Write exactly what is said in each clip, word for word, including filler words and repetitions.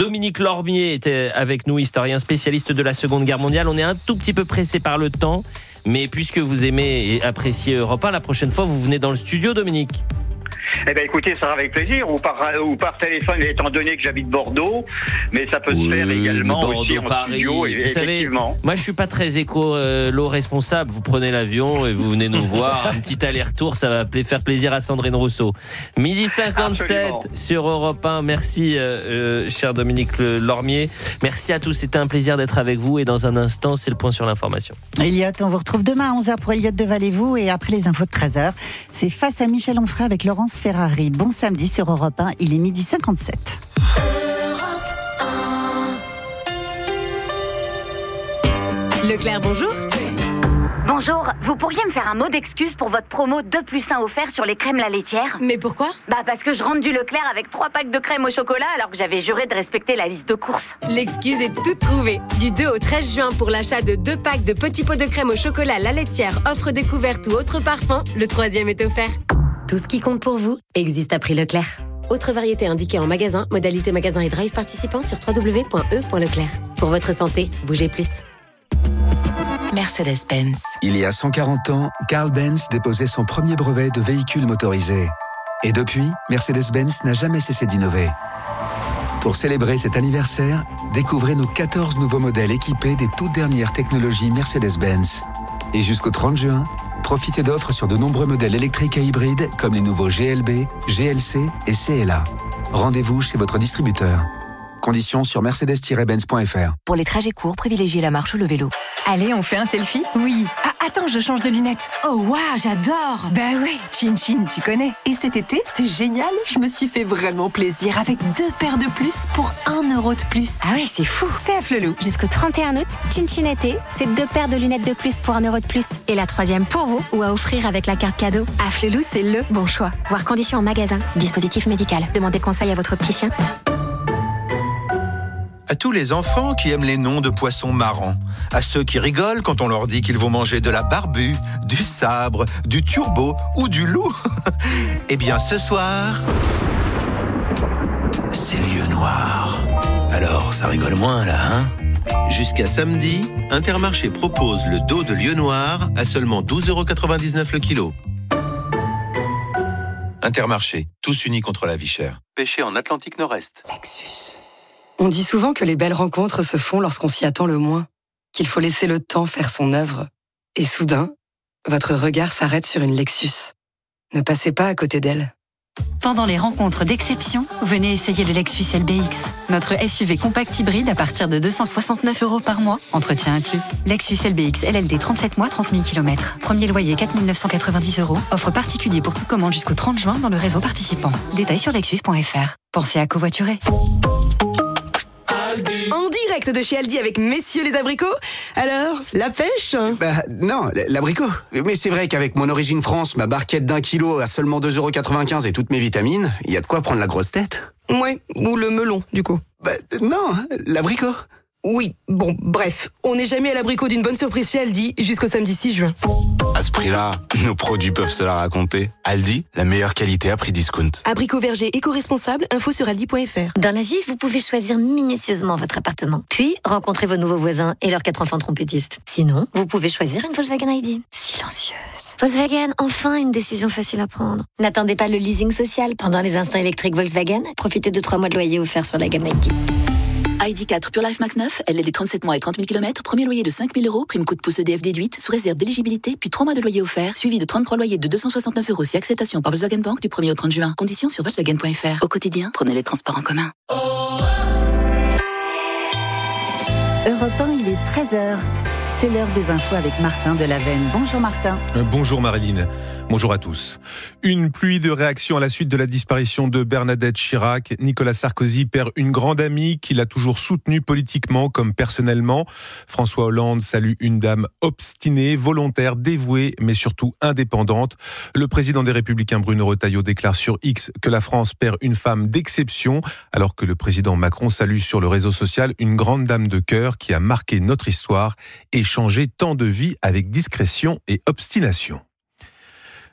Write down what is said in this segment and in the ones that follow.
Dominique Lormier était avec nous, historien spécialiste de la Seconde Guerre mondiale. On est un tout petit peu pressé par le temps, mais puisque vous aimez et appréciez Europe un, la prochaine fois, vous venez dans le studio, Dominique. Eh bien, écoutez, ça sera avec plaisir, ou par, ou par téléphone, étant donné que j'habite Bordeaux, mais ça peut oui, se faire également Bordeaux, aussi en Paris. studio, et, vous savez, effectivement. Moi, je suis pas très écolo responsable. Vous prenez l'avion et vous venez nous voir. Un petit aller-retour, ça va faire plaisir à Sandrine Rousseau. midi cinquante-sept Absolument. Sur Europe un. Merci, euh, cher Dominique Lormier. Merci à tous. C'était un plaisir d'être avec vous. Et dans un instant, c'est le point sur l'information. Elliot, on vous retrouve demain à onze heures pour Elliot de Valez-vous. Et après les infos de treize heures, c'est Face à Michel Onfray avec Laurence Ferrari. Bon samedi sur Europe un, il est midi cinquante-sept. Leclerc, bonjour. Bonjour, vous pourriez me faire un mot d'excuse pour votre promo deux plus un offert sur les crèmes la laitière ? Mais pourquoi ? Bah parce que je rentre du Leclerc avec trois packs de crème au chocolat alors que j'avais juré de respecter la liste de courses. L'excuse est toute trouvée. Du deux au treize juin pour l'achat de deux packs de petits pots de crème au chocolat la laitière, offre découverte ou autre parfum, le troisième est offert. Tout ce qui compte pour vous existe à prix Leclerc. Autre variété indiquée en magasin, modalité magasin et drive participant sur w w w point e point leclerc. Pour votre santé, bougez plus. Mercedes-Benz. Il y a cent quarante ans, Carl Benz déposait son premier brevet de véhicule motorisé. Et depuis, Mercedes-Benz n'a jamais cessé d'innover. Pour célébrer cet anniversaire, découvrez nos quatorze nouveaux modèles équipés des toutes dernières technologies Mercedes-Benz. Et jusqu'au trente juin, profitez d'offres sur de nombreux modèles électriques et hybrides comme les nouveaux G L B, G L C et C L A. Rendez-vous chez votre distributeur. Conditions sur mercedes tiret benz point f r. Pour les trajets courts, privilégiez la marche ou le vélo. Allez, on fait un selfie ? Oui. Ah, attends, je change de lunettes. Oh waouh, j'adore. Bah ouais, Chin Chin, tu connais. Et cet été, c'est génial, je me suis fait vraiment plaisir avec deux paires de plus pour un euro de plus. Ah ouais, c'est fou. C'est à Flelou. Jusqu'au trente et un août, Chin Chin été, c'est deux paires de lunettes de plus pour un euro de plus. Et la troisième pour vous, ou à offrir avec la carte cadeau. À Flelou, c'est le bon choix. Voir conditions en magasin. Dispositif médical. Demandez conseil à votre opticien. À tous les enfants qui aiment les noms de poissons marrants, à ceux qui rigolent quand on leur dit qu'ils vont manger de la barbue, du sabre, du turbo ou du loup. Eh bien ce soir, c'est lieu noir. Alors ça rigole moins là, hein ? Jusqu'à samedi, Intermarché propose le dos de lieu noir à seulement douze euros quatre-vingt-dix-neuf le kilo. Intermarché, tous unis contre la vie chère. Pêché en Atlantique Nord-Est. Lexus. On dit souvent que les belles rencontres se font lorsqu'on s'y attend le moins, qu'il faut laisser le temps faire son œuvre. Et soudain, votre regard s'arrête sur une Lexus. Ne passez pas à côté d'elle. Pendant les rencontres d'exception, venez essayer le Lexus L B X. Notre S U V compact hybride à partir de deux cent soixante-neuf euros par mois, entretien inclus. Lexus L B X L L D trente-sept mois, trente mille kilomètres. Premier loyer quatre mille neuf cent quatre-vingt-dix euros. Offre particulier pour toute commande jusqu'au trente juin dans le réseau participant. Détails sur lexus point f r. Pensez à covoiturer. En direct de chez Aldi avec messieurs les abricots. Alors, la pêche ? Bah non, l'abricot. Mais c'est vrai qu'avec mon origine France, ma barquette d'un kilo à seulement deux euros quatre-vingt-quinze et toutes mes vitamines, il y a de quoi prendre la grosse tête. Ouais, ou le melon, du coup. Bah non, l'abricot. Oui, bon, bref, on n'est jamais à l'abricot d'une bonne surprise chez Aldi jusqu'au samedi six juin. À ce prix-là, nos produits peuvent se la raconter. Aldi, la meilleure qualité à prix discount. Abricot verger éco-responsable, info sur aldi point f r. Dans la vie, vous pouvez choisir minutieusement votre appartement, puis rencontrer vos nouveaux voisins et leurs quatre enfants trompettistes. Sinon, vous pouvez choisir une Volkswagen I D. Silencieuse. Volkswagen, enfin une décision facile à prendre. N'attendez pas le leasing social pendant les instants électriques Volkswagen. Profitez de trois mois de loyer offerts sur la gamme I D. I D quatre Pure Life Max neuf, L L D trente-sept mois et trente mille kilomètres, premier loyer de cinq mille euros, prime coup de pouce E D F déduite, sous réserve d'éligibilité, puis trois mois de loyer offert, suivi de trente-trois loyers de deux cent soixante-neuf euros si acceptation par Volkswagen Bank du premier au trente juin. Conditions sur volkswagen point f r. Au quotidien, prenez les transports en commun. Europe un, il est treize heures. C'est l'heure des infos avec Martin Delavenne. Bonjour Martin. Euh, bonjour Marilyn. Bonjour à tous. Une pluie de réactions à la suite de la disparition de Bernadette Chirac. Nicolas Sarkozy perd une grande amie qu'il a toujours soutenue politiquement comme personnellement. François Hollande salue une dame obstinée, volontaire, dévouée, mais surtout indépendante. Le président des Républicains Bruno Retailleau déclare sur X que la France perd une femme d'exception, alors que le président Macron salue sur le réseau social une grande dame de cœur qui a marqué notre histoire et changé tant de vies avec discrétion et obstination.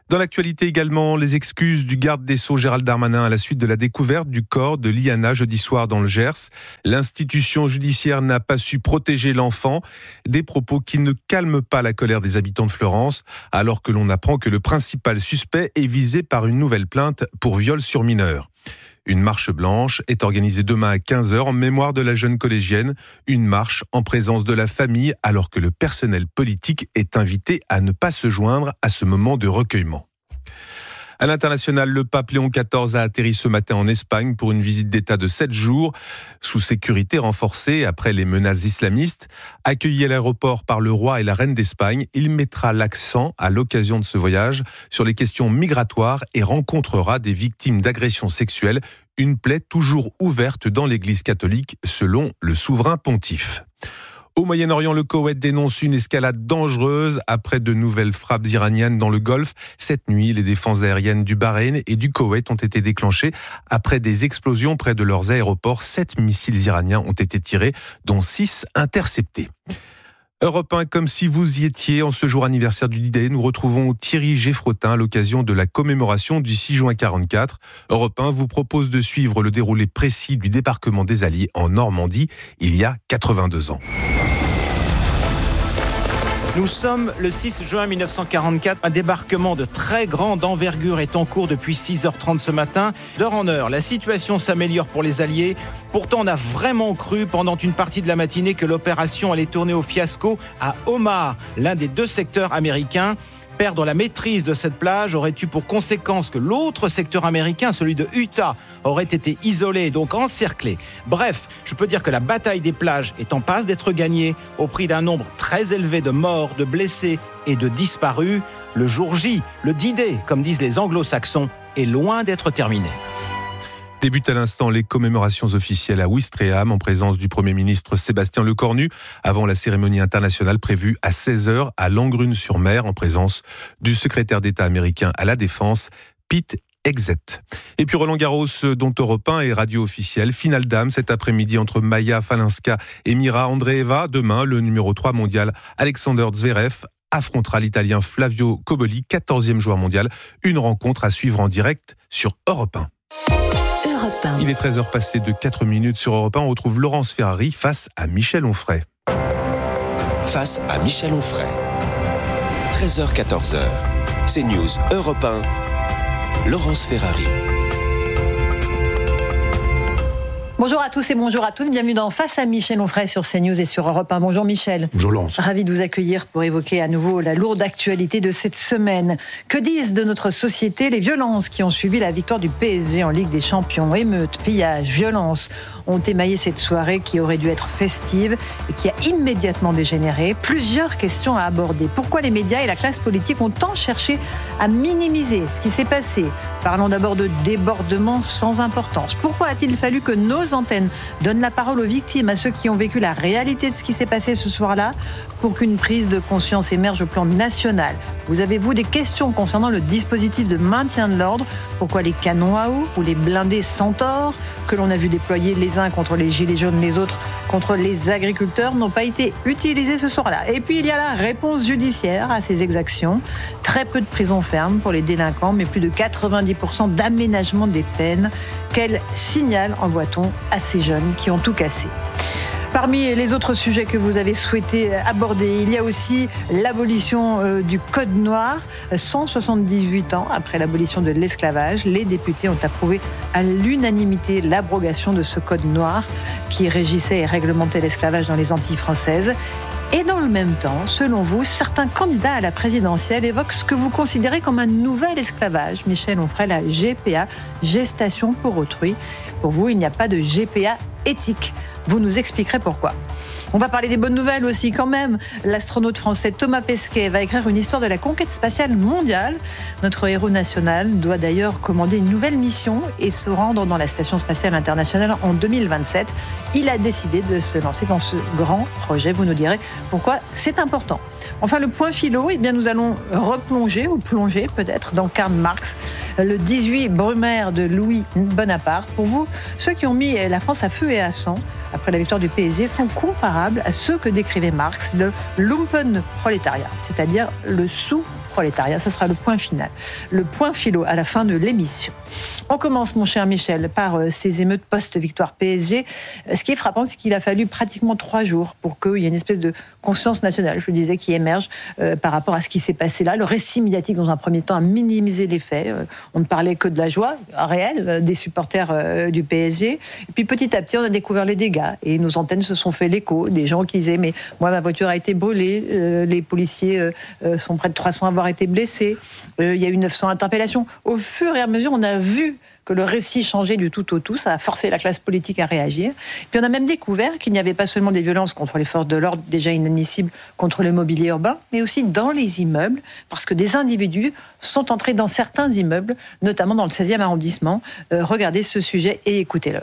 Dans l'actualité également, les excuses du garde des Sceaux Gérald Darmanin à la suite de la découverte du corps de Liana jeudi soir dans le Gers. L'institution judiciaire n'a pas su protéger l'enfant. Des propos qui ne calment pas la colère des habitants de Fleurance, alors que l'on apprend que le principal suspect est visé par une nouvelle plainte pour viol sur mineur. Une marche blanche est organisée demain à quinze heures en mémoire de la jeune collégienne. Une marche en présence de la famille alors que le personnel politique est invité à ne pas se joindre à ce moment de recueillement. À l'international, le pape Léon quatorze a atterri ce matin en Espagne pour une visite d'État de sept jours, sous sécurité renforcée après les menaces islamistes. Accueilli à l'aéroport par le roi et la reine d'Espagne, il mettra l'accent à l'occasion de ce voyage sur les questions migratoires et rencontrera des victimes d'agressions sexuelles, une plaie toujours ouverte dans l'Église catholique selon le souverain pontife. Au Moyen-Orient, le Koweït dénonce une escalade dangereuse après de nouvelles frappes iraniennes dans le Golfe. Cette nuit, les défenses aériennes du Bahreïn et du Koweït ont été déclenchées après des explosions près de leurs aéroports. Sept missiles iraniens ont été tirés, dont six interceptés. Europe un, comme si vous y étiez, en ce jour anniversaire du D-Day, nous retrouvons Thierry Geffrotin à l'occasion de la commémoration du six juin quarante-quatre. Europe un vous propose de suivre le déroulé précis du débarquement des Alliés en Normandie il y a quatre-vingt-deux ans. Nous sommes le six juin mille neuf cent quarante-quatre. Un débarquement de très grande envergure est en cours depuis six heures trente ce matin. D'heure en heure, la situation s'améliore pour les Alliés. Pourtant, on a vraiment cru pendant une partie de la matinée que l'opération allait tourner au fiasco à Omaha, l'un des deux secteurs américains. Perdre la maîtrise de cette plage aurait eu pour conséquence que l'autre secteur américain, celui de Utah, aurait été isolé et donc encerclé. Bref, je peux dire que la bataille des plages est en passe d'être gagnée au prix d'un nombre très élevé de morts, de blessés et de disparus. Le jour J, le D-Day, comme disent les anglo-saxons, est loin d'être terminé. Débutent à l'instant les commémorations officielles à Ouistreham en présence du Premier ministre Sébastien Lecornu avant la cérémonie internationale prévue à seize heures à Langrune-sur-Mer en présence du secrétaire d'État américain à la Défense, Pete Hegseth. Et puis Roland Garros, dont Europe un est radio officielle. Finale dames cet après-midi entre Maya Falinska et Mira Andreeva. Demain, le numéro trois mondial Alexander Zverev affrontera l'Italien Flavio Cobolli, quatorzième joueur mondial. Une rencontre à suivre en direct sur Europe un. Il est treize heures passées de quatre minutes sur Europe un. On retrouve Laurence Ferrari face à Michel Onfray. Face à Michel Onfray. treize heures quatorze heures. C'est News Europe un. Laurence Ferrari. Bonjour à tous et bonjour à toutes. Bienvenue dans Face à Michel Onfray sur CNews et sur Europe un. Bonjour Michel. Bonjour Laurence. Ravi de vous accueillir pour évoquer à nouveau la lourde actualité de cette semaine. Que disent de notre société les violences qui ont suivi la victoire du P S G en Ligue des Champions? Émeutes, pillages, violences ont émaillé cette soirée qui aurait dû être festive et qui a immédiatement dégénéré. Plusieurs questions à aborder. Pourquoi les médias et la classe politique ont tant cherché à minimiser ce qui s'est passé? Parlons d'abord de débordements sans importance. Pourquoi a-t-il fallu que nos antennes donnent la parole aux victimes, à ceux qui ont vécu la réalité de ce qui s'est passé ce soir-là, pour qu'une prise de conscience émerge au plan national? Vous avez-vous des questions concernant le dispositif de maintien de l'ordre? Pourquoi les canons à eau ou les blindés Centaure, que l'on a vu déployer les uns contre les gilets jaunes, les autres contre les agriculteurs, n'ont pas été utilisés ce soir-là? Et puis il y a la réponse judiciaire à ces exactions. Très peu de prison ferme pour les délinquants, mais plus de quatre-vingt-dix pour cent d'aménagement des peines. Quel signal envoie-t-on à ces jeunes qui ont tout cassé? Parmi les autres sujets que vous avez souhaité aborder, il y a aussi l'abolition euh, du Code noir. cent soixante-dix-huit ans après l'abolition de l'esclavage, les députés ont approuvé à l'unanimité l'abrogation de ce Code noir qui régissait et réglementait l'esclavage dans les Antilles françaises. Et dans le même temps, selon vous, certains candidats à la présidentielle évoquent ce que vous considérez comme un nouvel esclavage. Michel Onfray, la G P A, gestation pour autrui. Pour vous, il n'y a pas de G P A éthique. Vous nous expliquerez pourquoi. On va parler des bonnes nouvelles aussi quand même. L'astronaute français Thomas Pesquet va écrire une histoire de la conquête spatiale mondiale. Notre héros national doit d'ailleurs commander une nouvelle mission et se rendre dans la Station spatiale internationale en deux mille vingt-sept. Il a décidé de se lancer dans ce grand projet. Vous nous direz pourquoi c'est important. Enfin, le point philo, eh bien, nous allons replonger ou plonger peut-être dans Karl Marx, le dix-huit Brumaire de Louis Bonaparte. Pour vous, ceux qui ont mis la France à feu et à sang après la victoire du P S G sont comparables à ceux que décrivait Marx, le lumpenprolétariat, c'est-à-dire le sous prolétariat. Ce sera le point final, le point philo à la fin de l'émission. On commence, mon cher Michel, par euh, ces émeutes post-victoire P S G. Ce qui est frappant, c'est qu'il a fallu pratiquement trois jours pour qu'il y ait une espèce de conscience nationale, je le disais, qui émerge euh, par rapport à ce qui s'est passé là. Le récit médiatique, dans un premier temps, a minimisé les faits. Euh, on ne parlait que de la joie réelle euh, des supporters euh, du P S G. Et puis petit à petit, on a découvert les dégâts. Et nos antennes se sont fait l'écho. Des gens qui disaient, mais moi, ma voiture a été brûlée. Euh, les policiers euh, euh, sont près de trois cents à avoir été blessés. Euh, il y a eu neuf cents interpellations. Au fur et à mesure, on a vu que le récit changeait du tout au tout, ça a forcé la classe politique à réagir. Puis on a même découvert qu'il n'y avait pas seulement des violences contre les forces de l'ordre, déjà inadmissibles, contre le mobilier urbain, mais aussi dans les immeubles, parce que des individus sont entrés dans certains immeubles, notamment dans le seizième arrondissement. Euh, regardez ce sujet et écoutez-le.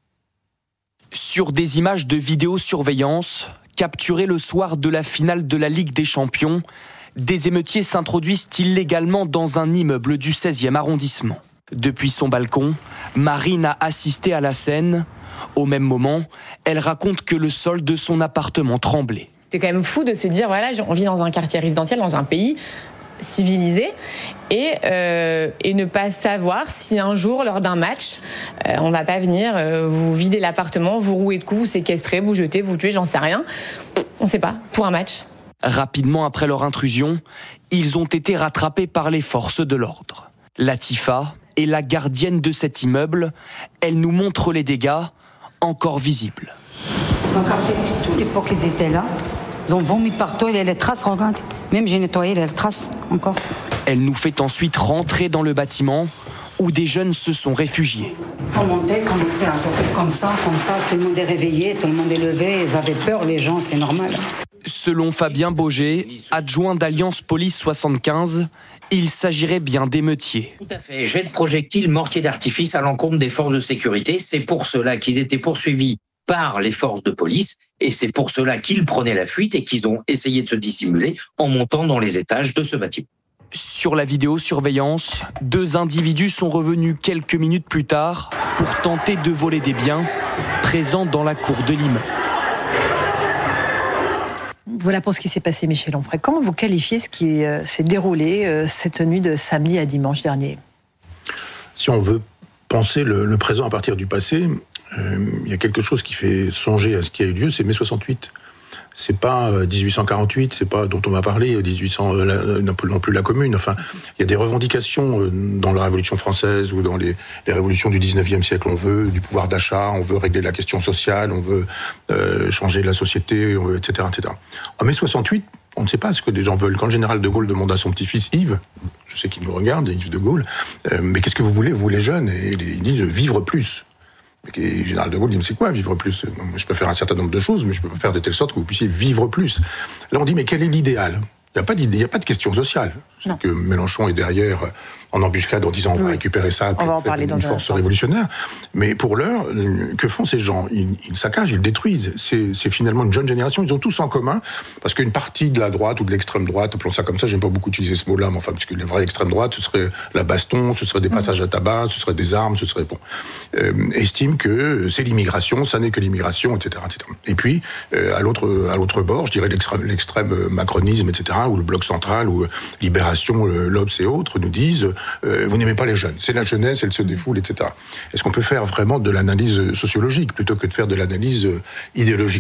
Sur des images de vidéosurveillance, capturées le soir de la finale de la Ligue des Champions, des émeutiers s'introduisent illégalement dans un immeuble du seizième arrondissement. Depuis son balcon, Marine a assisté à la scène. Au même moment, elle raconte que le sol de son appartement tremblait. C'est quand même fou de se dire, voilà, on vit dans un quartier résidentiel, dans un pays civilisé, et, euh, et ne pas savoir si un jour, lors d'un match, euh, on va pas venir euh, vous vider l'appartement, vous rouer de coups, vous séquestrer, vous jeter, vous tuer, j'en sais rien. On sait pas, pour un match. Rapidement après leur intrusion, ils ont été rattrapés par les forces de l'ordre. Latifa est la gardienne de cet immeuble. Elle nous montre les dégâts encore visibles. Ils ont cassé tous les pots qu'ils étaient là. Ils ont vomi partout, il y a les traces, regarde. Même j'ai nettoyé les traces encore. Elle nous fait ensuite rentrer dans le bâtiment où des jeunes se sont réfugiés. On montait, commençait à toquer comme ça, comme ça, tout le monde est réveillé, tout le monde est levé, ils avaient peur, les gens, c'est normal. Selon Fabien Bauger, adjoint d'Alliance Police soixante-quinze, il s'agirait bien d'émeutiers. Tout à fait. Jet de projectiles, mortier d'artifice à l'encontre des forces de sécurité. C'est pour cela qu'ils étaient poursuivis par les forces de police et c'est pour cela qu'ils prenaient la fuite et qu'ils ont essayé de se dissimuler en montant dans les étages de ce bâtiment. Sur la vidéosurveillance, deux individus sont revenus quelques minutes plus tard pour tenter de voler des biens présents dans la cour de l'immeuble. Voilà pour ce qui s'est passé, Michel Onfray. Comment vous qualifiez ce qui euh, s'est déroulé euh, cette nuit de samedi à dimanche dernier ? Si on veut penser le, le présent à partir du passé, euh, il y a quelque chose qui fait songer à ce qui a eu lieu, c'est mai soixante-huit. C'est pas dix-huit cent quarante-huit, c'est pas dont on va parler, dix-huit cents, euh, non plus la Commune. Enfin, il y a des revendications dans la Révolution française ou dans les, les révolutions du dix-neuvième siècle. On veut du pouvoir d'achat, on veut régler la question sociale, on veut euh, changer la société, on veut, et cetera, et cetera. En mai soixante-huit, on ne sait pas ce que les gens veulent. Quand le général de Gaulle demande à son petit-fils Yves, je sais qu'il nous regarde, Yves de Gaulle, euh, mais qu'est-ce que vous voulez, vous les jeunes ? Et il dit vivre plus. Et le général de Gaulle dit, mais c'est quoi vivre plus ? Je peux faire un certain nombre de choses, mais je peux pas faire de telle sorte que vous puissiez vivre plus. Là, on dit, mais quel est l'idéal ? Il n'y a pas d'idée, il n'y a pas de question sociale. C'est que Mélenchon est derrière, en embuscade, en disant on va oui. récupérer ça, on va en parler une dans force révolutionnaire. Mais pour l'heure, que font ces gens ? Ils, ils saccagent, ils détruisent. C'est, c'est finalement une jeune génération. Ils ont tous en commun, parce qu'une partie de la droite ou de l'extrême droite, appelons ça comme ça, j'aime pas beaucoup utiliser ce mot-là, mais enfin, parce que la vraie extrême droite, ce serait la baston, ce serait des passages à tabac, ce serait des armes, ce serait bon. Euh, estime que c'est l'immigration, ça n'est que l'immigration, et cetera, et cetera. Et puis, euh, à l'autre, à l'autre bord, je dirais l'extrême, l'extrême macronisme, et cetera, ou le Bloc central, ou Libération, l'Obs et autres, nous disent euh, vous n'aimez pas les jeunes, c'est la jeunesse, elle se défoule, et cetera. Est-ce qu'on peut faire vraiment de l'analyse sociologique plutôt que de faire de l'analyse idéologique ?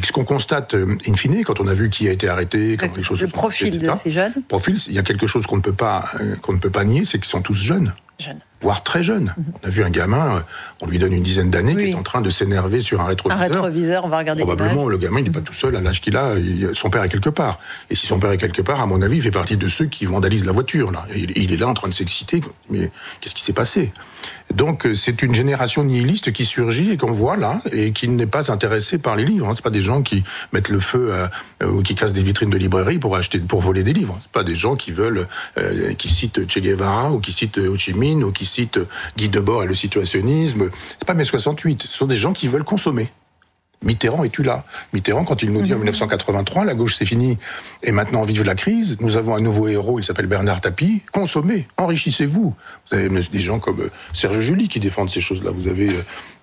Ce qu'on constate, in fine, quand on a vu qui a été arrêté, comment les choses le se sont profil passées, de ces jeunes. Profil, il y a quelque chose qu'on ne peut pas, qu'on ne peut pas nier, c'est qu'ils sont tous jeunes. Jeunes. Voire très jeunes. Mm-hmm. On a vu un gamin, on lui donne une dizaine d'années, oui. qui est en train de s'énerver sur un rétroviseur. Un rétroviseur, on va regarder. Probablement, le gamin, il n'est pas tout seul à l'âge qu'il a. Il, son père est quelque part. Et si son père est quelque part, à mon avis, il fait partie de ceux qui vandalisent la voiture. Là. Et il est là en train de s'exciter. Mais qu'est-ce qui s'est passé ? Donc, c'est une génération nihiliste qui surgit et qu'on voit là, et qui n'est pas intéressée par les livres. Hein. C'est pas des gens qui mettent le feu à, ou qui cassent des vitrines de librairie pour acheter, pour voler des livres. C'est pas des gens qui veulent, euh, qui citent Che Guevara ou qui citent Ho Chi Minh ou qui citent Guy Debord et le situationnisme. C'est pas mai soixante-huit. Ce sont des gens qui veulent consommer. Mitterrand es-tu là? Mitterrand, quand il nous dit mmh. en dix-neuf cent quatre-vingt-trois, la gauche c'est fini, et maintenant vive la crise, nous avons un nouveau héros, il s'appelle Bernard Tapie, consommez, enrichissez-vous. Vous avez des gens comme Serge July qui défendent ces choses-là. Vous avez,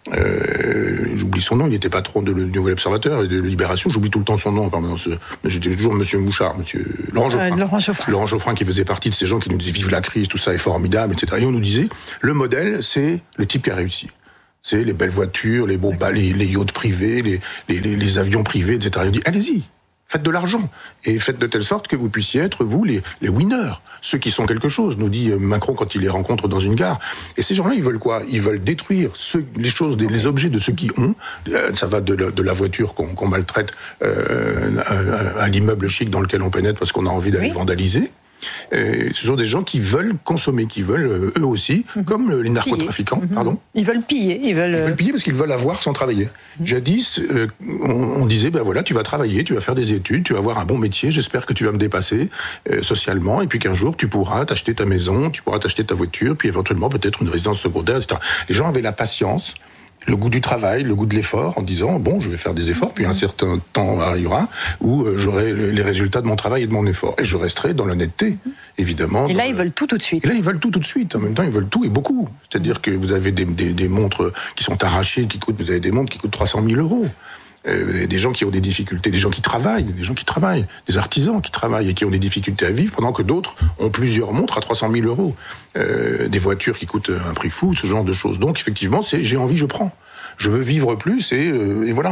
euh, j'oublie son nom, il était patron de le Nouvel Observateur et de Libération, j'oublie tout le temps son nom en permanence. J'étais toujours Monsieur Mouchard, Monsieur Laurent Geoffrin. Euh, Laurent Geoffrin. Laurent Geoffrin qui faisait partie de ces gens qui nous disaient vive la crise, tout ça est formidable, et cetera. Et on nous disait, le modèle, c'est le type qui a réussi. C'est les belles voitures, les beaux bas, les, les yachts privés, les, les, les, les avions privés, et cetera. Et on dit, allez-y, faites de l'argent. Et faites de telle sorte que vous puissiez être, vous, les, les winners. Ceux qui sont quelque chose, nous dit Macron quand il les rencontre dans une gare. Et ces gens-là, ils veulent quoi? Ils veulent détruire ceux, les choses, les objets de ceux qui ont. Euh, ça va de la, de la voiture qu'on, qu'on maltraite euh, à, à l'immeuble chic dans lequel on pénètre parce qu'on a envie d'aller oui. vandaliser. Et ce sont des gens qui veulent consommer, qui veulent euh, eux aussi, mmh. comme les narcotrafiquants, mmh. pardon. Ils veulent piller, ils veulent... Ils veulent piller parce qu'ils veulent avoir sans travailler. Mmh. Jadis, euh, on, on disait, ben voilà, tu vas travailler, tu vas faire des études, tu vas avoir un bon métier, j'espère que tu vas me dépasser euh, socialement, et puis qu'un jour, tu pourras t'acheter ta maison, tu pourras t'acheter ta voiture, puis éventuellement peut-être une résidence secondaire, et cetera. Les gens avaient la patience, le goût du travail, le goût de l'effort, en disant, bon, je vais faire des efforts, puis un certain temps arrivera où j'aurai les résultats de mon travail et de mon effort. Et je resterai dans l'honnêteté, évidemment. Et là, dans... ils veulent tout tout de suite. Et là, ils veulent tout tout de suite. En même temps, ils veulent tout et beaucoup. C'est-à-dire que vous avez des, des, des montres qui sont arrachées, qui coûtent, vous avez des montres qui coûtent trois cent mille euros. Euh, des gens qui ont des difficultés, des gens qui travaillent, des gens qui travaillent, des artisans qui travaillent et qui ont des difficultés à vivre, pendant que d'autres ont plusieurs montres à trois cent mille euros. Euh, des voitures qui coûtent un prix fou, ce genre de choses. Donc, effectivement, c'est j'ai envie, je prends. Je veux vivre plus et, euh, et voilà.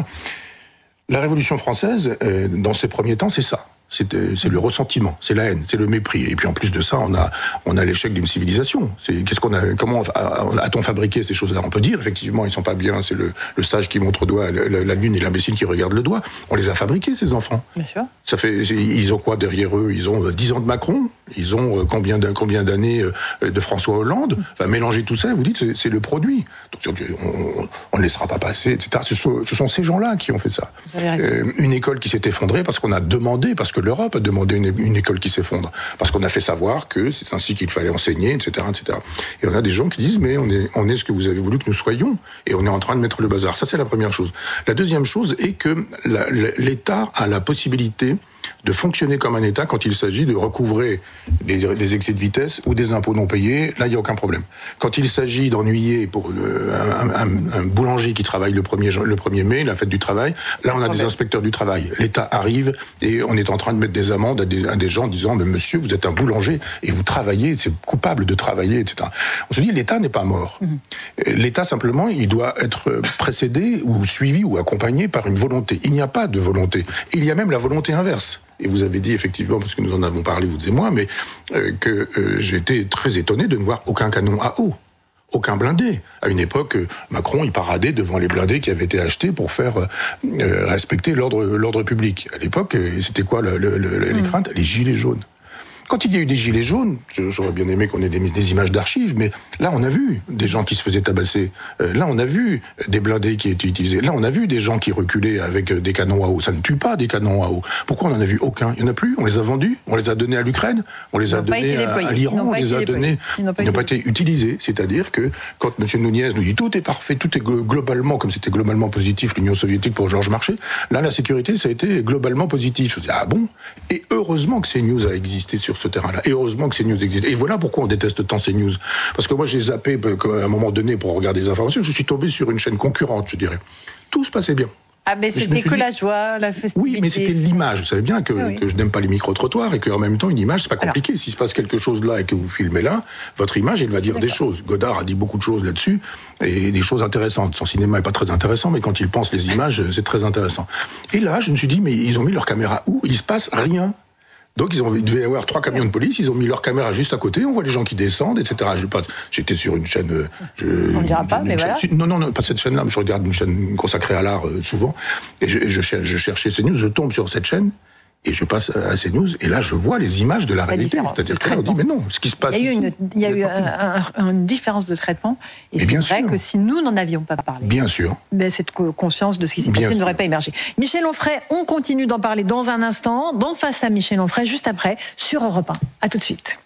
La Révolution française, euh, dans ses premiers temps, c'est ça. C'est, euh, c'est le ressentiment, c'est la haine, c'est le mépris. Et puis en plus de ça, on a, on a l'échec d'une civilisation. C'est, qu'est-ce qu'on a, comment a, a-t-on fabriqué ces choses-là? On peut dire, effectivement, ils sont pas bien, c'est le, le sage qui montre au doigt la, la lune et l'imbécile qui regarde le doigt. On les a fabriqués, ces enfants. Bien sûr. Ça fait, ils ont quoi derrière eux? Ils ont dix ans de Macron, ils ont combien, de, combien d'années de François Hollande? Enfin, mélanger tout ça, vous dites, c'est, c'est le produit. Donc on ne laissera pas passer, et cetera. Ce sont, ce sont ces gens-là qui ont fait ça. Euh, une école qui s'est effondrée parce qu'on a demandé, parce que l'Europe a demandé une, une école qui s'effondre, parce qu'on a fait savoir que c'est ainsi qu'il fallait enseigner, et cetera, et cetera. Et on a des gens qui disent, mais on est, on est ce que vous avez voulu que nous soyons, et on est en train de mettre le bazar. Ça, c'est la première chose. La deuxième chose est que la, l'État a la possibilité de fonctionner comme un État quand il s'agit de recouvrer des, des excès de vitesse ou des impôts non payés. Là, il n'y a aucun problème. Quand il s'agit d'ennuyer pour euh, un, un, un boulanger qui travaille le premier, le premier mai, la fête du travail, là, on a des inspecteurs du travail. L'État arrive et on est en train de mettre des amendes à des, à des gens disant « Mais monsieur, vous êtes un boulanger et vous travaillez, c'est coupable de travailler, et cetera » On se dit « L'État n'est pas mort. Mmh. » L'État, simplement, il doit être précédé ou suivi ou accompagné par une volonté. Il n'y a pas de volonté. Il y a même la volonté inverse. Et vous avez dit effectivement, parce que nous en avons parlé, vous et moi, mais euh, que euh, j'ai été très étonné de ne voir aucun canon à eau, aucun blindé. À une époque, euh, Macron, il paradait devant les blindés qui avaient été achetés pour faire euh, respecter l'ordre, l'ordre public. À l'époque, euh, c'était quoi le, le, le, les craintes? Les gilets jaunes. Quand il y a eu des gilets jaunes, j'aurais bien aimé qu'on ait des, des images d'archives, mais là, on a vu des gens qui se faisaient tabasser. Euh, là, on a vu des blindés qui étaient utilisés. Là, on a vu des gens qui reculaient avec des canons à eau. Ça ne tue pas des canons à eau. Pourquoi on n'en a vu aucun? Il n'y en a plus. On les a vendus, on les a donnés à l'Ukraine, on les a donnés à, à l'Iran, on les a donnés... Ils n'ont pas, pas été utilisés. C'est-à-dire que quand M. Nunez nous dit tout est parfait, tout est globalement, comme c'était globalement positif l'Union soviétique pour Georges Marchais, là, la sécurité, ça a été globalement positif. Ah bon? Et heureusement que CNews a existé sur ce terrain-là. Et heureusement que CNews existe. Et voilà pourquoi on déteste tant CNews. Parce que moi, j'ai zappé à un moment donné pour regarder des informations, je suis tombé sur une chaîne concurrente, je dirais. Tout se passait bien. Ah, mais c'était que dit... la joie, la festivité. Oui, mais c'était l'image. Vous savez bien que, oui. que je n'aime pas les micro-trottoirs et qu'en même temps, une image, c'est pas compliqué. Alors... S'il se passe quelque chose là et que vous filmez là, votre image, elle va dire D'accord. des choses. Godard a dit beaucoup de choses là-dessus et des choses intéressantes. Son cinéma est pas très intéressant, mais quand il pense les images, c'est très intéressant. Et là, je me suis dit, mais ils ont mis leur caméra où? Il se passe rien. Donc, ils ont, il devait y avoir trois camions de police, ils ont mis leur caméra juste à côté, on voit les gens qui descendent, et cetera. Je, pas, j'étais sur une chaîne... Je, on ne dira pas, mais chaîne, voilà. Non, non, non, pas cette chaîne-là, mais je regarde une chaîne consacrée à l'art euh, souvent, et je, je, je cherchais CNews, je tombe sur cette chaîne, et je passe à CNews, et là, je vois les images de la, la réalité. C'est-à-dire que là, on dit, mais non, ce qui se passe... Il y a eu ici, une, il y a eu un, un, une différence de traitement, et, et c'est vrai sûr. que si nous n'en avions pas parlé... Bien sûr. Ben, cette conscience de ce qui s'est passé n'aurait pas émergé. Michel Onfray, on continue d'en parler dans un instant, dans Face à Michel Onfray, juste après, sur Europe un. À tout de suite.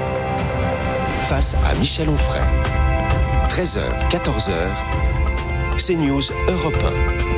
Face à Michel Onfray. treize heures, quatorze heures. CNews Europe un.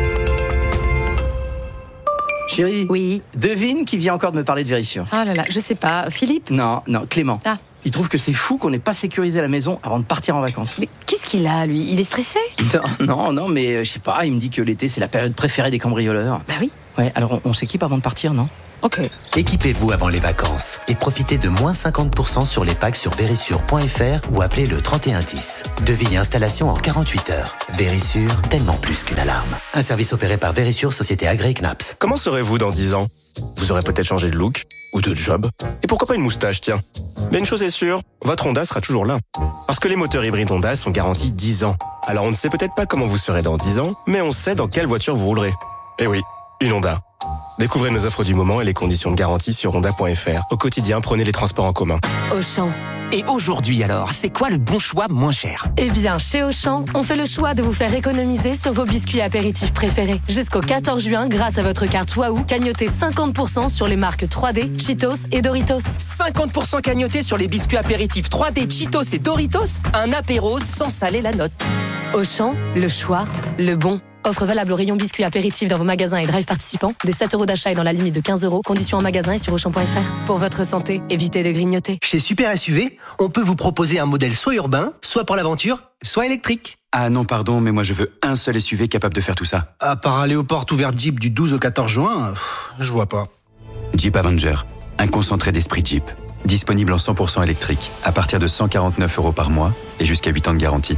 Chérie. Oui. Devine qui vient encore de me parler de Vérissure. Ah là là, je sais pas. Philippe? Non, non, Clément. Ah. Il trouve que c'est fou qu'on n'ait pas sécurisé la maison avant de partir en vacances. Mais qu'est-ce qu'il a, lui? Il est stressé? Non, non, non, mais euh, je sais pas, il me dit que l'été, c'est la période préférée des cambrioleurs. Bah oui. Ouais, alors on, on s'équipe avant de partir, non? Ok. Équipez-vous avant les vacances et profitez de moins cinquante pour cent sur les packs sur vérissure point f r ou appelez le trente et un dix. Devis et installation en quarante-huit heures. Vérissure, tellement plus qu'une alarme. Un service opéré par Vérissure, société agréée C N A P S. Comment serez-vous dans dix ans? Vous aurez peut-être changé de look ou de job. Et pourquoi pas une moustache, tiens? Mais une chose est sûre, votre Honda sera toujours là. Parce que les moteurs hybrides Honda sont garantis dix ans. Alors on ne sait peut-être pas comment vous serez dans dix ans, mais on sait dans quelle voiture vous roulerez. Eh oui, une Honda. Découvrez nos offres du moment et les conditions de garantie sur honda point f r. Au quotidien, prenez les transports en commun. Auchan. Et aujourd'hui alors, c'est quoi le bon choix moins cher? Eh bien, chez Auchan, on fait le choix de vous faire économiser sur vos biscuits apéritifs préférés. Jusqu'au quatorze juin, grâce à votre carte Wahoo, cagnotez cinquante pour cent sur les marques trois D, Cheetos et Doritos. cinquante pour cent cagnotés sur les biscuits apéritifs trois D, Cheetos et Doritos. Un apéro sans saler la note. Auchan, le choix, le bon. Offre valable au rayon biscuits apéritifs dans vos magasins et drive participants. Des sept euros d'achat et dans la limite de quinze euros. Conditions en magasin et sur auchan point f r. Pour votre santé, évitez de grignoter. Chez Super S U V, on peut vous proposer un modèle soit urbain, soit pour l'aventure, soit électrique. Ah non, pardon, mais moi je veux un seul S U V capable de faire tout ça. À part aller aux portes ouvertes Jeep du douze au quatorze juin, pff, je vois pas. Jeep Avenger, un concentré d'esprit Jeep. Disponible en cent pour cent électrique, à partir de cent quarante-neuf euros par mois et jusqu'à huit ans de garantie.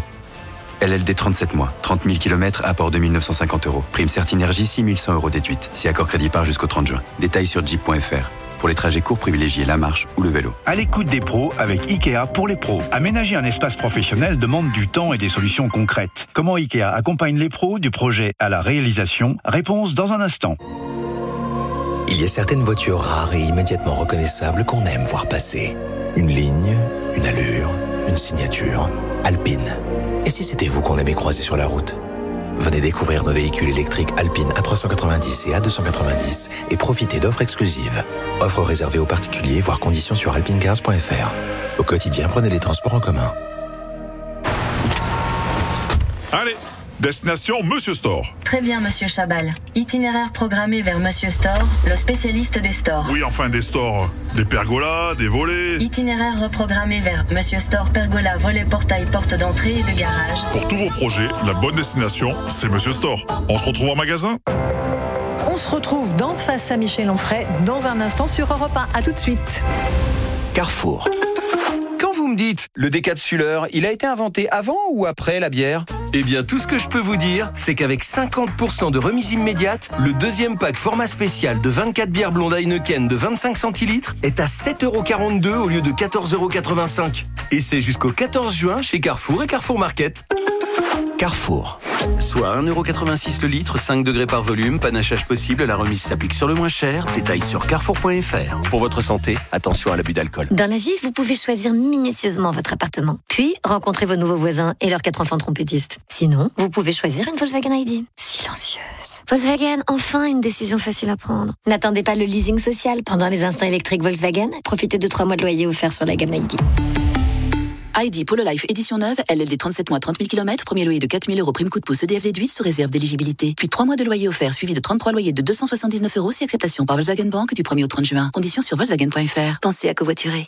L L D trente-sept mois, trente mille kilomètres, apport deux mille neuf cent cinquante euros. Prime Certinergie, six mille cent euros déduite. Si accord crédit part jusqu'au trente juin. Détails sur jeep point f r. Pour les trajets courts, privilégiez la marche ou le vélo. À l'écoute des pros avec Ikea pour les pros. Aménager un espace professionnel demande du temps et des solutions concrètes. Comment Ikea accompagne les pros du projet à la réalisation? Réponse dans un instant. Il y a certaines voitures rares et immédiatement reconnaissables qu'on aime voir passer. Une ligne, une allure, une signature. Alpine. Et si c'était vous qu'on aimait croiser sur la route? Venez découvrir nos véhicules électriques Alpine A trois cent quatre-vingt-dix et A deux cent quatre-vingt-dix et profitez d'offres exclusives. Offres réservées aux particuliers, voire conditions sur alpinecars point f r. Au quotidien, prenez les transports en commun. Allez, destination Monsieur Store. Très bien, Monsieur Chabal. Itinéraire programmé vers Monsieur Store, le spécialiste des stores. Oui, enfin des stores. Des pergolas, des volets. Itinéraire reprogrammé vers Monsieur Store, pergola, volet, portail, porte d'entrée et de garage. Pour tous vos projets, la bonne destination, c'est Monsieur Store. On se retrouve en magasin. On se retrouve dans Face à Michel Onfray dans un instant sur Europe un. À tout de suite. Carrefour. Quand vous me dites, le décapsuleur, il a été inventé avant ou après la bière? Eh bien, tout ce que je peux vous dire, c'est qu'avec cinquante pour cent de remise immédiate, le deuxième pack format spécial de vingt-quatre bières blondes Heineken de vingt-cinq centilitres est à sept euros quarante-deux au lieu de quatorze euros quatre-vingt-cinq. Et c'est jusqu'au quatorze juin chez Carrefour et Carrefour Market. Carrefour. Soit un euro quatre-vingt-six le litre, cinq degrés par volume, panachage possible, la remise s'applique sur le moins cher. Détails sur carrefour point f r. Pour votre santé, attention à l'abus d'alcool. Dans la vie, vous pouvez choisir minutieusement votre appartement, puis rencontrer vos nouveaux voisins et leurs quatre enfants trompettistes. Sinon, vous pouvez choisir une Volkswagen I D. Silencieuse. Volkswagen, enfin une décision facile à prendre. N'attendez pas le leasing social pendant les instants électriques Volkswagen. Profitez de trois mois de loyer offerts sur la gamme I D. I D Polo Life édition neuve, L L D trente-sept mois, trente mille kilomètres, premier loyer de quatre mille euros, prime coup de pouce E D F déduite sous réserve d'éligibilité. Puis trois mois de loyer offert suivi de trente-trois loyers de deux cent soixante-dix-neuf euros si acceptation par Volkswagen Bank du premier au trente juin. Conditions sur volkswagen point f r. Pensez à covoiturer.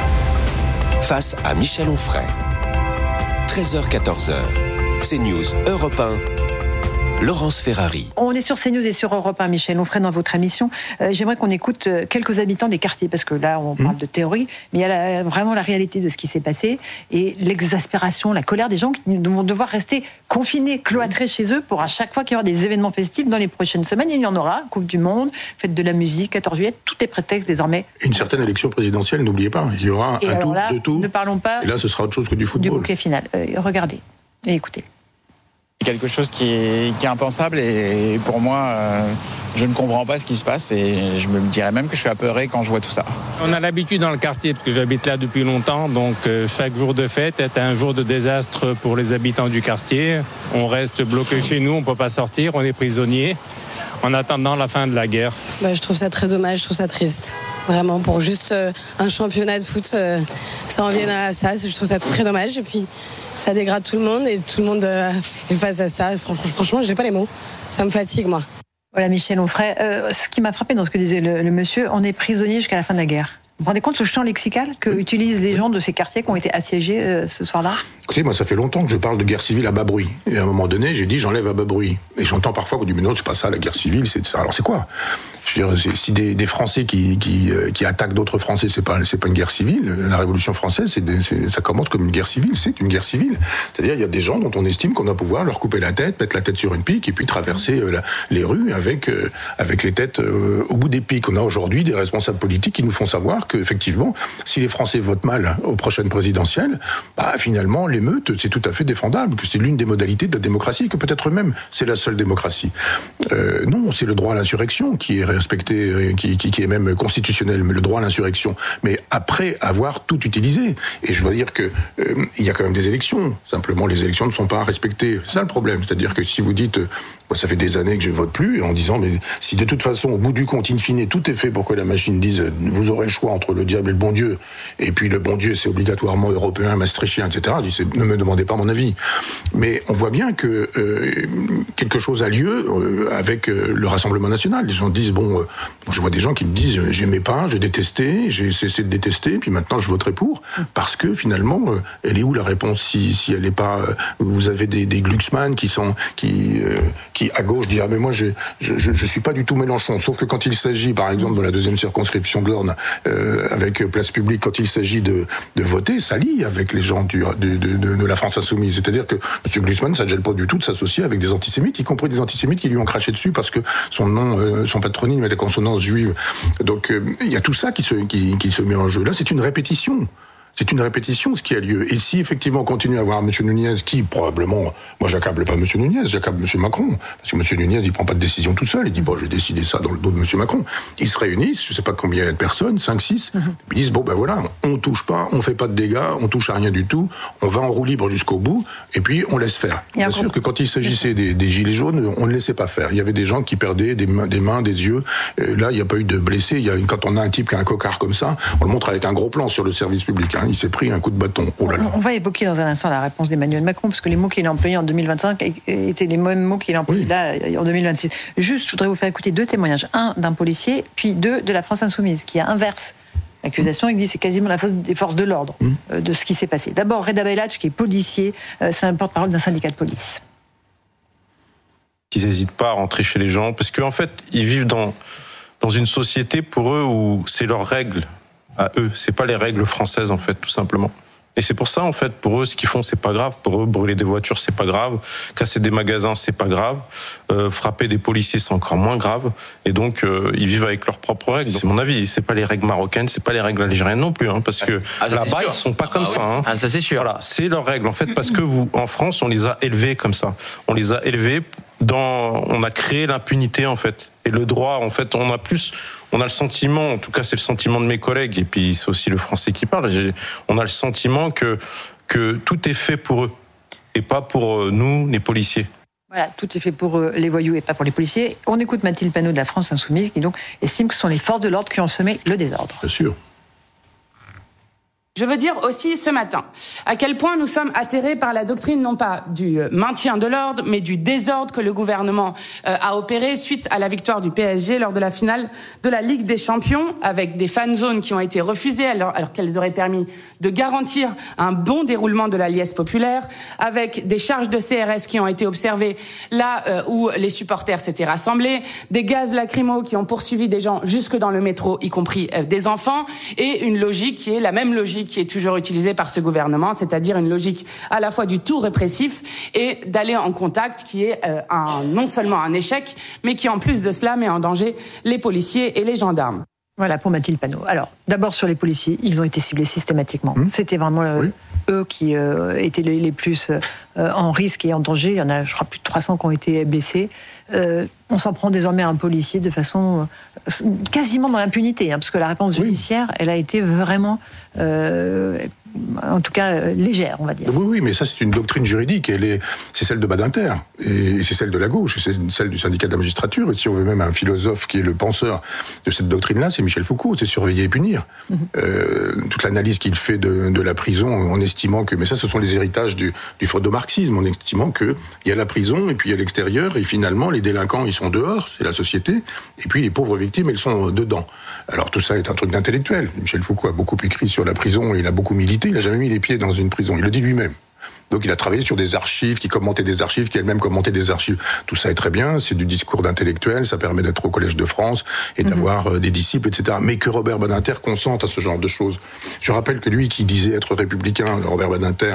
Face à Michel Onfray. treize heures quatorze heures. CNews Europe un. Laurence Ferrari. On est sur CNews et sur Europe un, Michel Onfray, dans votre émission. Euh, j'aimerais qu'on écoute quelques habitants des quartiers, parce que là, on parle mmh. de théorie, mais il y a la, vraiment la réalité de ce qui s'est passé et l'exaspération, la colère des gens qui vont devoir rester confinés, cloîtrés chez eux pour à chaque fois qu'il y aura des événements festifs dans les prochaines semaines. Il y en aura, Coupe du Monde, Fête de la musique, quatorze juillet, tout est prétexte désormais. Une certaine élection présidentielle, n'oubliez pas, il y aura et un tour là, de tout. Ne parlons pas et là, ce sera autre chose que du football. Du bouquet final. Euh, regardez et écoutez. Quelque chose qui est, qui est impensable et pour moi, euh, je ne comprends pas ce qui se passe et je me dirais même que je suis apeuré quand je vois tout ça. On a l'habitude dans le quartier parce que j'habite là depuis longtemps, donc euh, chaque jour de fête est un jour de désastre pour les habitants du quartier. On reste bloqué chez nous, on ne peut pas sortir, on est prisonnier en attendant la fin de la guerre. Bah, je trouve ça très dommage, je trouve ça triste. Vraiment, pour juste euh, un championnat de foot, euh, ça en vienne à ça. Je trouve ça très dommage. Et puis, ça dégrade tout le monde et tout le monde euh, est face à ça. Franchement, franchement, j'ai pas les mots. Ça me fatigue, moi. Voilà, Michel Onfray. Euh, ce qui m'a frappé dans ce que disait le, le monsieur, on est prisonnier jusqu'à la fin de la guerre. Vous vous rendez compte le champ lexical que oui. utilisent les gens de ces quartiers qui ont été assiégés euh, ce soir-là ? Écoutez, moi, ça fait longtemps que je parle de guerre civile à bas bruit. Et à un moment donné, j'ai dit j'enlève à bas bruit. Et j'entends parfois qu'on dit mais non, c'est pas ça la guerre civile, c'est ça. Alors c'est quoi ? Je veux dire, c'est, si des, des Français qui, qui, euh, qui attaquent d'autres Français, c'est pas, c'est pas une guerre civile. La Révolution française, c'est des, c'est, ça commence comme une guerre civile. C'est une guerre civile. C'est-à-dire, il y a des gens dont on estime qu'on doit pouvoir leur couper la tête, mettre la tête sur une pique et puis traverser euh, la, les rues avec, euh, avec les têtes euh, au bout des piques. On a aujourd'hui des responsables politiques qui nous font savoir qu'effectivement, si les Français votent mal aux prochaines présidentielles, bah, finalement, l'émeute, c'est tout à fait défendable, que c'est l'une des modalités de la démocratie, que peut-être même c'est la seule démocratie. Euh, non, c'est le droit à l'insurrection qui est respecté, qui, qui, qui est même constitutionnel, mais le droit à l'insurrection. Mais après avoir tout utilisé. Et je dois dire que euh, il y a quand même des élections. Simplement, les élections ne sont pas respectées. C'est ça le problème. C'est-à-dire que si vous dites, euh, moi, ça fait des années que je vote plus, en disant, mais si de toute façon, au bout du compte, in fine, tout est fait pour que la machine dise, vous aurez le choix entre le diable et le bon Dieu, et puis le bon Dieu, c'est obligatoirement européen, maastrichtien, et cetera. Je dis, ne me demandez pas mon avis. Mais on voit bien que euh, quelque chose a lieu euh, avec euh, le Rassemblement national. Les gens disent, bon, euh, je vois des gens qui me disent, j'aimais pas, j'ai détesté, j'ai cessé de détester, puis maintenant je voterai pour, parce que finalement, euh, elle est où la réponse si, si elle n'est pas... Euh, vous avez des, des Glucksmann qui sont... qui, euh, qui à gauche disent, ah mais moi je, je, je, je suis pas du tout Mélenchon, sauf que quand il s'agit, par exemple, de la deuxième circonscription de l'Orne, euh, avec Place Publique, quand il s'agit de, de voter, ça lie avec les gens du, de, de, de, de la France insoumise. C'est-à-dire que M. Glucksmann, ça ne gêne pas du tout de s'associer avec des antisémites, y compris des antisémites qui lui ont craché dessus parce que son nom, euh, son patronyme a des consonances juives. Donc euh, il y a tout ça qui se, qui, qui se met en jeu. Là, c'est une répétition. C'est une répétition ce qui a lieu. Et si effectivement on continue à avoir M. Nunez qui, probablement, moi j'accable pas M. Nunez, j'accable M. Macron, parce que M. Nunez il prend pas de décision tout seul, il dit bon j'ai décidé ça dans le dos de M. Macron. Ils se réunissent, je sais pas combien il y a de personnes, cinq, six, mm-hmm. Ils disent bon ben voilà, on touche pas, on fait pas de dégâts, on touche à rien du tout, on va en roue libre jusqu'au bout, et puis on laisse faire. Et bien sûr groupe. Que quand il s'agissait des, des gilets jaunes, on ne laissait pas faire. Il y avait des gens qui perdaient des mains, des, mains, des yeux. Et là il n'y a pas eu de blessés. Il y a, quand on a un type qui a un cocard comme ça, on le montre avec un gros plan sur le service public. Hein. Il s'est pris un coup de bâton. Oh là là. On va évoquer dans un instant la réponse d'Emmanuel Macron, parce que les mots qu'il a employés en deux mille vingt-cinq étaient les mêmes mots qu'il a employés oui. là en deux mille vingt-six. Juste, je voudrais vous faire écouter deux témoignages. Un d'un policier, puis deux de la France insoumise, qui inverse l'accusation. Il dit que c'est quasiment la faute des forces de l'ordre mmh. euh, de ce qui s'est passé. D'abord, Reda Bellach, qui est policier, euh, c'est un porte-parole d'un syndicat de police. Ils n'hésitent pas à rentrer chez les gens, parce qu'en fait, ils vivent dans, dans une société pour eux où c'est leurs règles à eux, c'est pas les règles françaises en fait, tout simplement. Et c'est pour ça, en fait, pour eux, ce qu'ils font, c'est pas grave. Pour eux, brûler des voitures, c'est pas grave. Casser des magasins, c'est pas grave. Euh, frapper des policiers, c'est encore moins grave. Et donc, euh, ils vivent avec leurs propres règles. C'est mon avis. C'est pas les règles marocaines, c'est pas les règles algériennes non plus, hein, parce que ah, là-bas, ils sont pas ah, comme bah, ça. Oui. Hein. Ah, ça c'est sûr. Voilà, c'est leurs règles, en fait, parce que vous, en France, on les a élevés comme ça. On les a élevés dans, on a créé l'impunité, en fait. Et le droit, en fait, on a plus, on a le sentiment, en tout cas, c'est le sentiment de mes collègues, et puis c'est aussi le français qui parle. On a le sentiment que que tout est fait pour eux et pas pour nous, les policiers. Voilà, tout est fait pour les voyous et pas pour les policiers. On écoute Mathilde Panot de la France Insoumise qui donc estime que ce sont les forces de l'ordre qui ont semé le désordre. Bien sûr. Je veux dire aussi ce matin à quel point nous sommes atterrés par la doctrine non pas du maintien de l'ordre, mais du désordre que le gouvernement euh, a opéré suite à la victoire du P S G lors de la finale de la Ligue des Champions, avec des fan zones qui ont été refusées alors, alors qu'elles auraient permis de garantir un bon déroulement de la liesse populaire, avec des charges de C R S qui ont été observées là euh, où les supporters s'étaient rassemblés, des gaz lacrymaux qui ont poursuivi des gens jusque dans le métro, y compris euh, des enfants, et une logique qui est la même logique qui est toujours utilisée par ce gouvernement, c'est-à-dire une logique à la fois du tout répressif et d'aller en contact, qui est euh, un, non seulement un échec, mais qui en plus de cela met en danger les policiers et les gendarmes. Voilà pour Mathilde Panot. Alors, d'abord sur les policiers, ils ont été ciblés systématiquement. Mmh. C'était vraiment euh, oui. eux qui euh, étaient les, les plus euh, en risque et en danger. Il y en a, je crois, plus de trois cents qui ont été blessés. Euh, on s'en prend désormais à un policier de façon euh, quasiment dans l'impunité, hein, parce que la réponse judiciaire, oui. elle a été vraiment euh, en tout cas euh, légère, on va dire. Oui, oui, mais ça c'est une doctrine juridique. Elle est, c'est celle de Badinter et c'est celle de la gauche, et c'est celle du syndicat de la magistrature. Et si on veut même un philosophe qui est le penseur de cette doctrine-là, c'est Michel Foucault. C'est surveiller et punir. Mmh. Euh, toute l'analyse qu'il fait de, de la prison, en estimant que, mais ça, ce sont les héritages du, du freudo-marxisme, en estimant que il y a la prison et puis il y a l'extérieur, et finalement les délinquants ils sont dehors, c'est la société, et puis les pauvres victimes elles sont dedans. Alors tout ça est un truc d'intellectuel. Michel Foucault a beaucoup écrit sur la prison, et il a beaucoup milité, il n'a jamais mis les pieds dans une prison, il le dit lui-même. Donc il a travaillé sur des archives, qui commentaient des archives, qui elles-mêmes commentaient des archives. Tout ça est très bien, c'est du discours d'intellectuel, ça permet d'être au Collège de France et d'avoir mmh. des disciples, et cetera. Mais que Robert Badinter consente à ce genre de choses. Je rappelle que lui qui disait être républicain, Robert Badinter,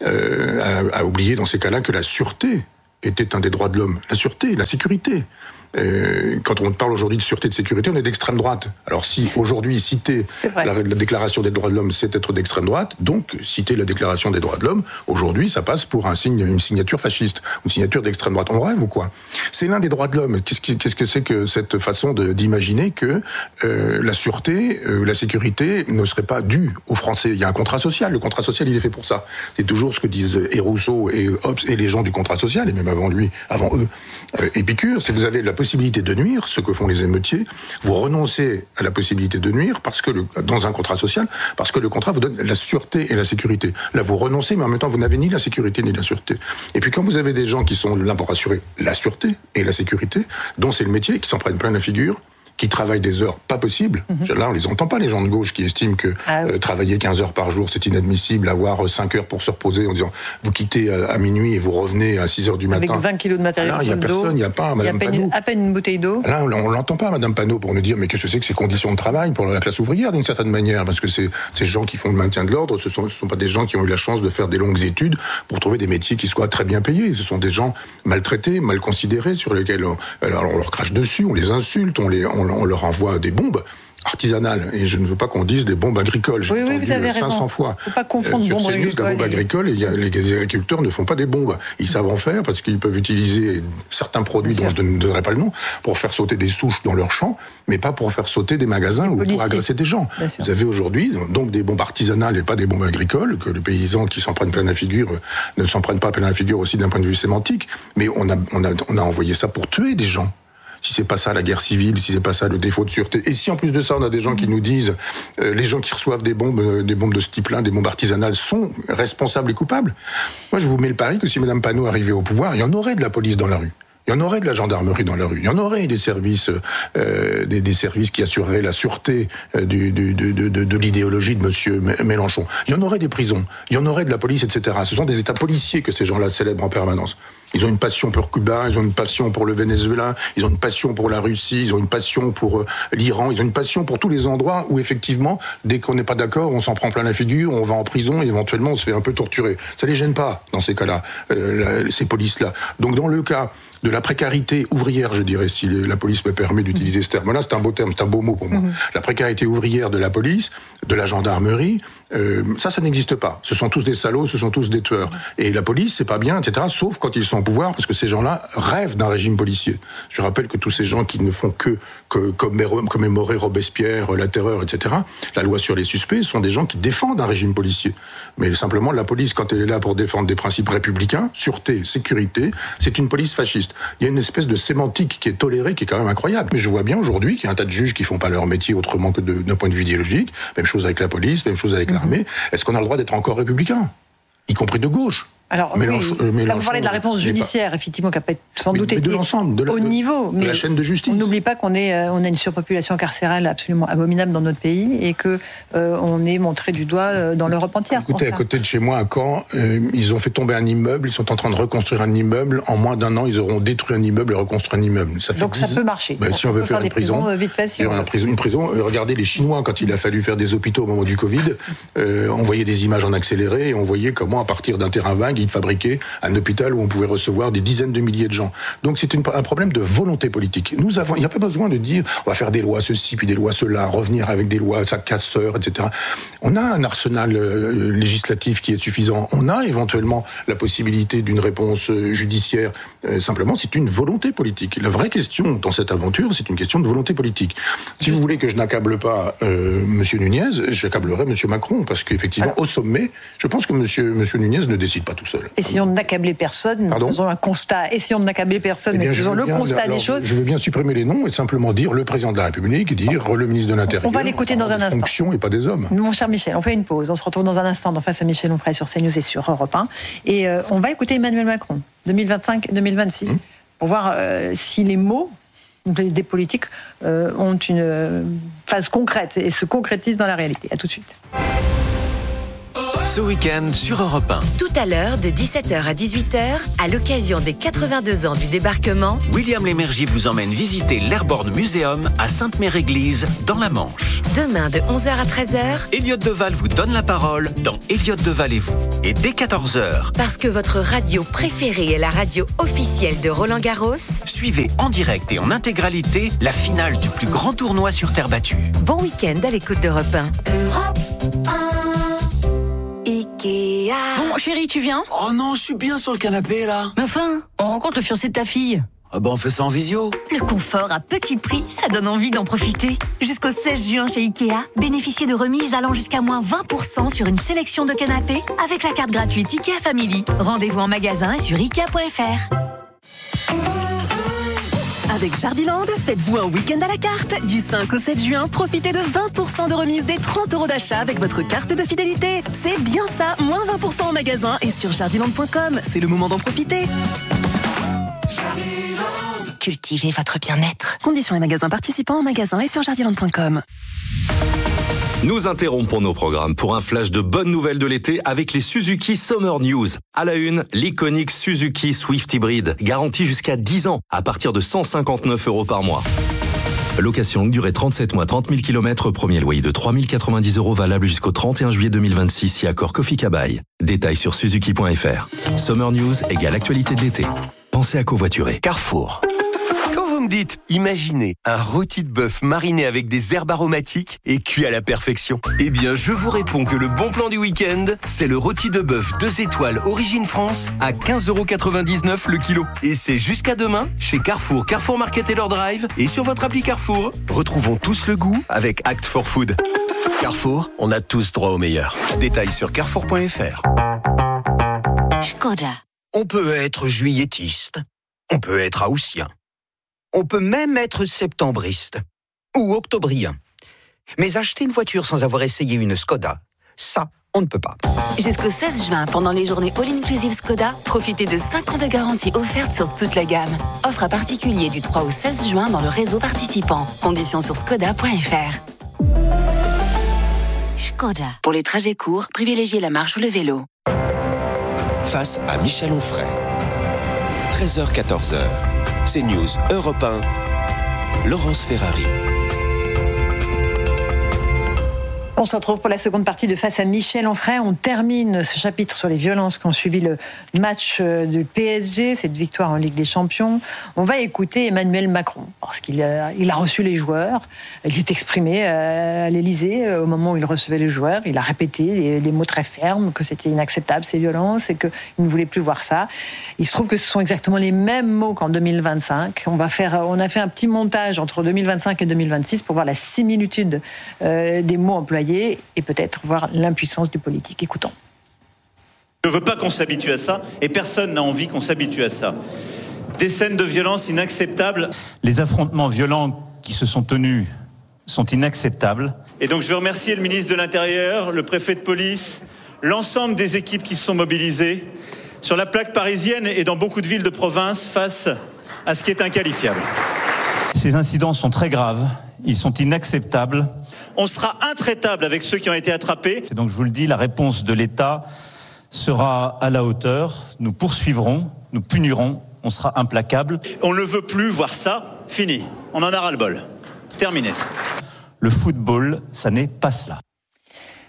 euh, a, a oublié dans ces cas-là que la sûreté était un des droits de l'homme. La sûreté, la sécurité. Euh, quand on parle aujourd'hui de sûreté et de sécurité, on est d'extrême droite. Alors si aujourd'hui citer la, la déclaration des droits de l'homme, c'est être d'extrême droite, donc citer la déclaration des droits de l'homme, aujourd'hui ça passe pour un signe, une signature fasciste, une signature d'extrême droite. On rêve ou quoi ? C'est l'un des droits de l'homme. Qu'est-ce, qui, qu'est-ce que c'est que cette façon de, d'imaginer que euh, la sûreté, euh, la sécurité ne serait pas due aux Français ? Il y a un contrat social. Le contrat social, il est fait pour ça. C'est toujours ce que disent et Rousseau et Hobbes et les gens du contrat social, et même avant lui, avant eux, euh, Épicure. C'est que vous avez la possibilité de nuire, ce que font les émeutiers, vous renoncez à la possibilité de nuire parce que le, dans un contrat social, parce que le contrat vous donne la sûreté et la sécurité. Là, vous renoncez, mais en même temps, vous n'avez ni la sécurité ni la sûreté. Et puis, quand vous avez des gens qui sont là pour assurer la sûreté et la sécurité, dont c'est le métier, qui s'en prennent plein la figure, qui travaillent des heures pas possibles. Mmh. Là, on les entend pas, les gens de gauche qui estiment que ah oui. euh, travailler quinze heures par jour, c'est inadmissible, avoir cinq heures pour se reposer en disant vous quittez à minuit et vous revenez à six heures du matin. Avec vingt kilos de matériel. Là, il n'y a personne, il n'y a pas Madame Panot. Il y a à peine une bouteille d'eau. Là, on ne l'entend pas, Madame Panot, pour nous dire mais qu'est-ce que c'est que ces conditions de travail pour la classe ouvrière, d'une certaine manière, parce que c'est, ces gens qui font le maintien de l'ordre, ce ne sont, ce sont pas des gens qui ont eu la chance de faire des longues études pour trouver des métiers qui soient très bien payés. Ce sont des gens maltraités, mal considérés, sur lesquels on, alors on leur crache dessus, on les insulte, on, les, on, on leur envoie des bombes artisanales, et je ne veux pas qu'on dise des bombes agricoles. J'ai oui, oui, entendu vous avez cinq cents raison. fois. Faut pas confondre euh, sur bombes agricoles. La bombe agricole, et... les, les agriculteurs ne font pas des bombes. Ils savent en faire parce qu'ils peuvent utiliser certains produits dont je ne donnerai pas le nom pour faire sauter des souches dans leurs champs, mais pas pour faire sauter des magasins ou pour agresser des gens. Vous avez aujourd'hui donc des bombes artisanales et pas des bombes agricoles, que les paysans qui s'en prennent plein la figure ne s'en prennent pas plein la figure aussi d'un point de vue sémantique, mais on a, on a, on a envoyé ça pour tuer des gens. Si c'est pas ça la guerre civile, si c'est pas ça le défaut de sûreté, et si en plus de ça on a des gens qui nous disent euh, les gens qui reçoivent des bombes, euh, des bombes de ce type-là, des bombes artisanales, sont responsables et coupables. Moi je vous mets le pari que si Madame Panot arrivait au pouvoir, il y en aurait de la police dans la rue. Il y en aurait de la gendarmerie dans la rue. Il y en aurait des services, euh, des, des services qui assureraient la sûreté euh, du, du, de, de, de, de l'idéologie de Monsieur Mélenchon. Il y en aurait des prisons. Il y en aurait de la police, et cetera. Ce sont des états policiers que ces gens-là célèbrent en permanence. Ils ont une passion pour Cuba, ils ont une passion pour le Venezuela, ils ont une passion pour la Russie, ils ont une passion pour euh, l'Iran, ils ont une passion pour tous les endroits où effectivement, dès qu'on n'est pas d'accord, on s'en prend plein la figure, on va en prison et éventuellement on se fait un peu torturer. Ça les gêne pas dans ces cas-là, euh, la, ces polices-là. Donc dans le cas de la précarité ouvrière, je dirais, si la police me permet d'utiliser mmh. ce terme-là, c'est un beau terme, c'est un beau mot pour moi. Mmh. La précarité ouvrière de la police, de la gendarmerie, euh, ça, ça n'existe pas. Ce sont tous des salauds, ce sont tous des tueurs. Et la police, c'est pas bien, et cetera, sauf quand ils sont au pouvoir, parce que ces gens-là rêvent d'un régime policier. Je rappelle que tous ces gens qui ne font que, que commémorer Robespierre, la terreur, et cetera, la loi sur les suspects, sont des gens qui défendent un régime policier. Mais simplement, la police, quand elle est là pour défendre des principes républicains, sûreté, sécurité, c'est une police fasciste. Il y a une espèce de sémantique qui est tolérée, qui est quand même incroyable. Mais je vois bien aujourd'hui qu'il y a un tas de juges qui font pas leur métier autrement que de, d'un point de vue idéologique. Même chose avec la police, même chose avec mmh. l'armée. Est-ce qu'on a le droit d'être encore républicain ? Y compris de gauche. Alors, Mélenchon, oui, Mélenchon, là, vous parlez de la réponse judiciaire, pas... effectivement, qui a peut-être sans mais, doute mais été de l'ensemble, de la, au niveau. De mais la chaîne de justice. On n'oublie pas qu'on est, on a une surpopulation carcérale absolument abominable dans notre pays et que euh, on est montré du doigt dans l'Europe entière. Écoutez, à côté de chez moi, à Caen, euh, ils ont fait tomber un immeuble, ils sont en train de reconstruire un immeuble. En moins d'un an, ils auront détruit un immeuble et reconstruit un immeuble. Ça fait Donc dix... ça peut marcher. Ben, si on, on veut faire, faire une prison, euh, vite fait, si une prison, une prison. Regardez les Chinois, quand il a fallu faire des hôpitaux au moment du Covid, euh, on voyait des images en accéléré et on voyait comment, à partir d'un terrain vague, lits de fabriqués, un hôpital où on pouvait recevoir des dizaines de milliers de gens. Donc c'est une, un problème de volonté politique. Nous avons, il n'y a pas besoin de dire on va faire des lois ceci, puis des lois cela, revenir avec des lois ça casseurs, et cetera. On a un arsenal euh, législatif qui est suffisant. On a éventuellement la possibilité d'une réponse euh, judiciaire. Euh, simplement, c'est une volonté politique. La vraie question dans cette aventure, c'est une question de volonté politique. Si vous voulez que je n'accable pas euh, Monsieur Nunez, j'accablerai Monsieur Macron, parce qu'effectivement, Alors, au sommet, je pense que Monsieur, Monsieur Nunez ne décide pas tout seul. Essayons de n'accabler personne, Pardon faisons un constat. Essayons de n'accabler personne, eh bien, mais faisons le bien, constat alors, des choses. Je veux bien supprimer les noms et simplement dire le président de la République, dire le ministre de l'Intérieur. On va l'écouter dans un instant. Fonctions et pas des hommes. Mon cher Michel, on fait une pause. On se retrouve dans un instant dans Face à Michel Onfray sur CNews et sur Europe un. Et euh, on va écouter Emmanuel Macron, deux mille vingt-cinq deux mille vingt-six, mmh. pour voir euh, si les mots des politiques euh, ont une euh, phase concrète et se concrétisent dans la réalité. À tout de suite. Ce week-end sur Europe un. Tout à l'heure, de dix-sept heures à dix-huit heures, à l'occasion des quatre-vingt-deux ans du débarquement, William Lémergie vous emmène visiter l'Airborne Museum à Sainte-Mère-Église, dans la Manche. Demain, de onze heures à treize heures, Elliott Deval vous donne la parole dans Elliott Deval et vous. Et dès quatorze heures, parce que votre radio préférée est la radio officielle de Roland Garros, suivez en direct et en intégralité la finale du plus grand tournoi sur terre battue. Bon week-end à l'écoute d'Europe un. Europe un. Ikea. Bon, chérie, tu viens ? Oh non, je suis bien sur le canapé, là. Mais enfin, on rencontre le fiancé de ta fille. Ah bah on fait ça en visio. Le confort à petit prix, ça donne envie d'en profiter. Jusqu'au seize juin chez Ikea, bénéficiez de remises allant jusqu'à moins vingt pour cent sur une sélection de canapés avec la carte gratuite Ikea Family. Rendez-vous en magasin et sur ikea point f r. Avec Jardiland, faites-vous un week-end à la carte. Du cinq au sept juin, profitez de vingt pour cent de remise des trente euros d'achat avec votre carte de fidélité. C'est bien ça, moins vingt pour cent en magasin et sur jardiland point com. C'est le moment d'en profiter. Cultivez votre bien-être. Conditions et magasins participants en magasin et sur jardiland point com. Nous interrompons nos programmes pour un flash de bonnes nouvelles de l'été avec les Suzuki Summer News. À la une, l'iconique Suzuki Swift Hybrid, garantie jusqu'à dix ans, à partir de cent cinquante-neuf euros par mois. Location longue durée trente-sept mois, trente mille kilomètres, premier loyer de trois mille quatre-vingt-dix euros valable jusqu'au trente et un juillet deux mille vingt-six si accord Kofi Kabai. Détails sur suzuki point f r. Summer News égale actualité de l'été. Pensez à covoiturer. Carrefour. Quand vous me dites, imaginez un rôti de bœuf mariné avec des herbes aromatiques et cuit à la perfection, eh bien je vous réponds que le bon plan du week-end, c'est le rôti de bœuf deux étoiles Origine France à quinze euros quatre-vingt-dix-neuf le kilo. Et c'est jusqu'à demain chez Carrefour, Carrefour Market et leur drive et sur votre appli Carrefour. Retrouvons tous le goût avec Act for Food. Carrefour, on a tous droit au meilleur. Détails sur carrefour point f r. Skoda. On peut être juilletiste, on peut être haussien. On peut même être septembriste ou octobrien. Mais acheter une voiture sans avoir essayé une Skoda, ça, on ne peut pas. Jusqu'au seize juin, pendant les journées All-Inclusive Skoda, profitez de cinq ans de garantie offerte sur toute la gamme. Offre à particulier du trois au seize juin dans le réseau participant. Conditions sur skoda point f r. Skoda. Pour les trajets courts, privilégiez la marche ou le vélo. Face à Michel Onfray. treize heures quatorze heures. CNews Europe un. Laurence Ferrari. On se retrouve pour la seconde partie de Face à Michel Onfray. On termine ce chapitre sur les violences qui ont suivi le match du P S G, cette victoire en Ligue des Champions. On va écouter Emmanuel Macron, parce qu'il a, il a reçu les joueurs. Il s'est exprimé à l'Élysée au moment où il recevait les joueurs. Il a répété des, des mots très fermes, que c'était inacceptable ces violences et qu'il ne voulait plus voir ça. Il se trouve que ce sont exactement les mêmes mots qu'en deux mille vingt-cinq. On, va faire, on a fait un petit montage entre deux mille vingt-cinq et deux mille vingt-six pour voir la similitude euh, des mots employés et peut-être voir l'impuissance du politique. Écoutons. Je ne veux pas qu'on s'habitue à ça, et personne n'a envie qu'on s'habitue à ça. Des scènes de violence inacceptables. Les affrontements violents qui se sont tenus sont inacceptables. Et donc je veux remercier le ministre de l'Intérieur, le préfet de police, l'ensemble des équipes qui se sont mobilisées sur la plaque parisienne et dans beaucoup de villes de province face à ce qui est inqualifiable. Ces incidents sont très graves, ils sont inacceptables. On sera intraitable avec ceux qui ont été attrapés. Et donc je vous le dis, la réponse de l'État sera à la hauteur. Nous poursuivrons, nous punirons, on sera implacable. On ne veut plus voir ça, fini. On en a ras le bol. Terminé. Le football, ça n'est pas cela.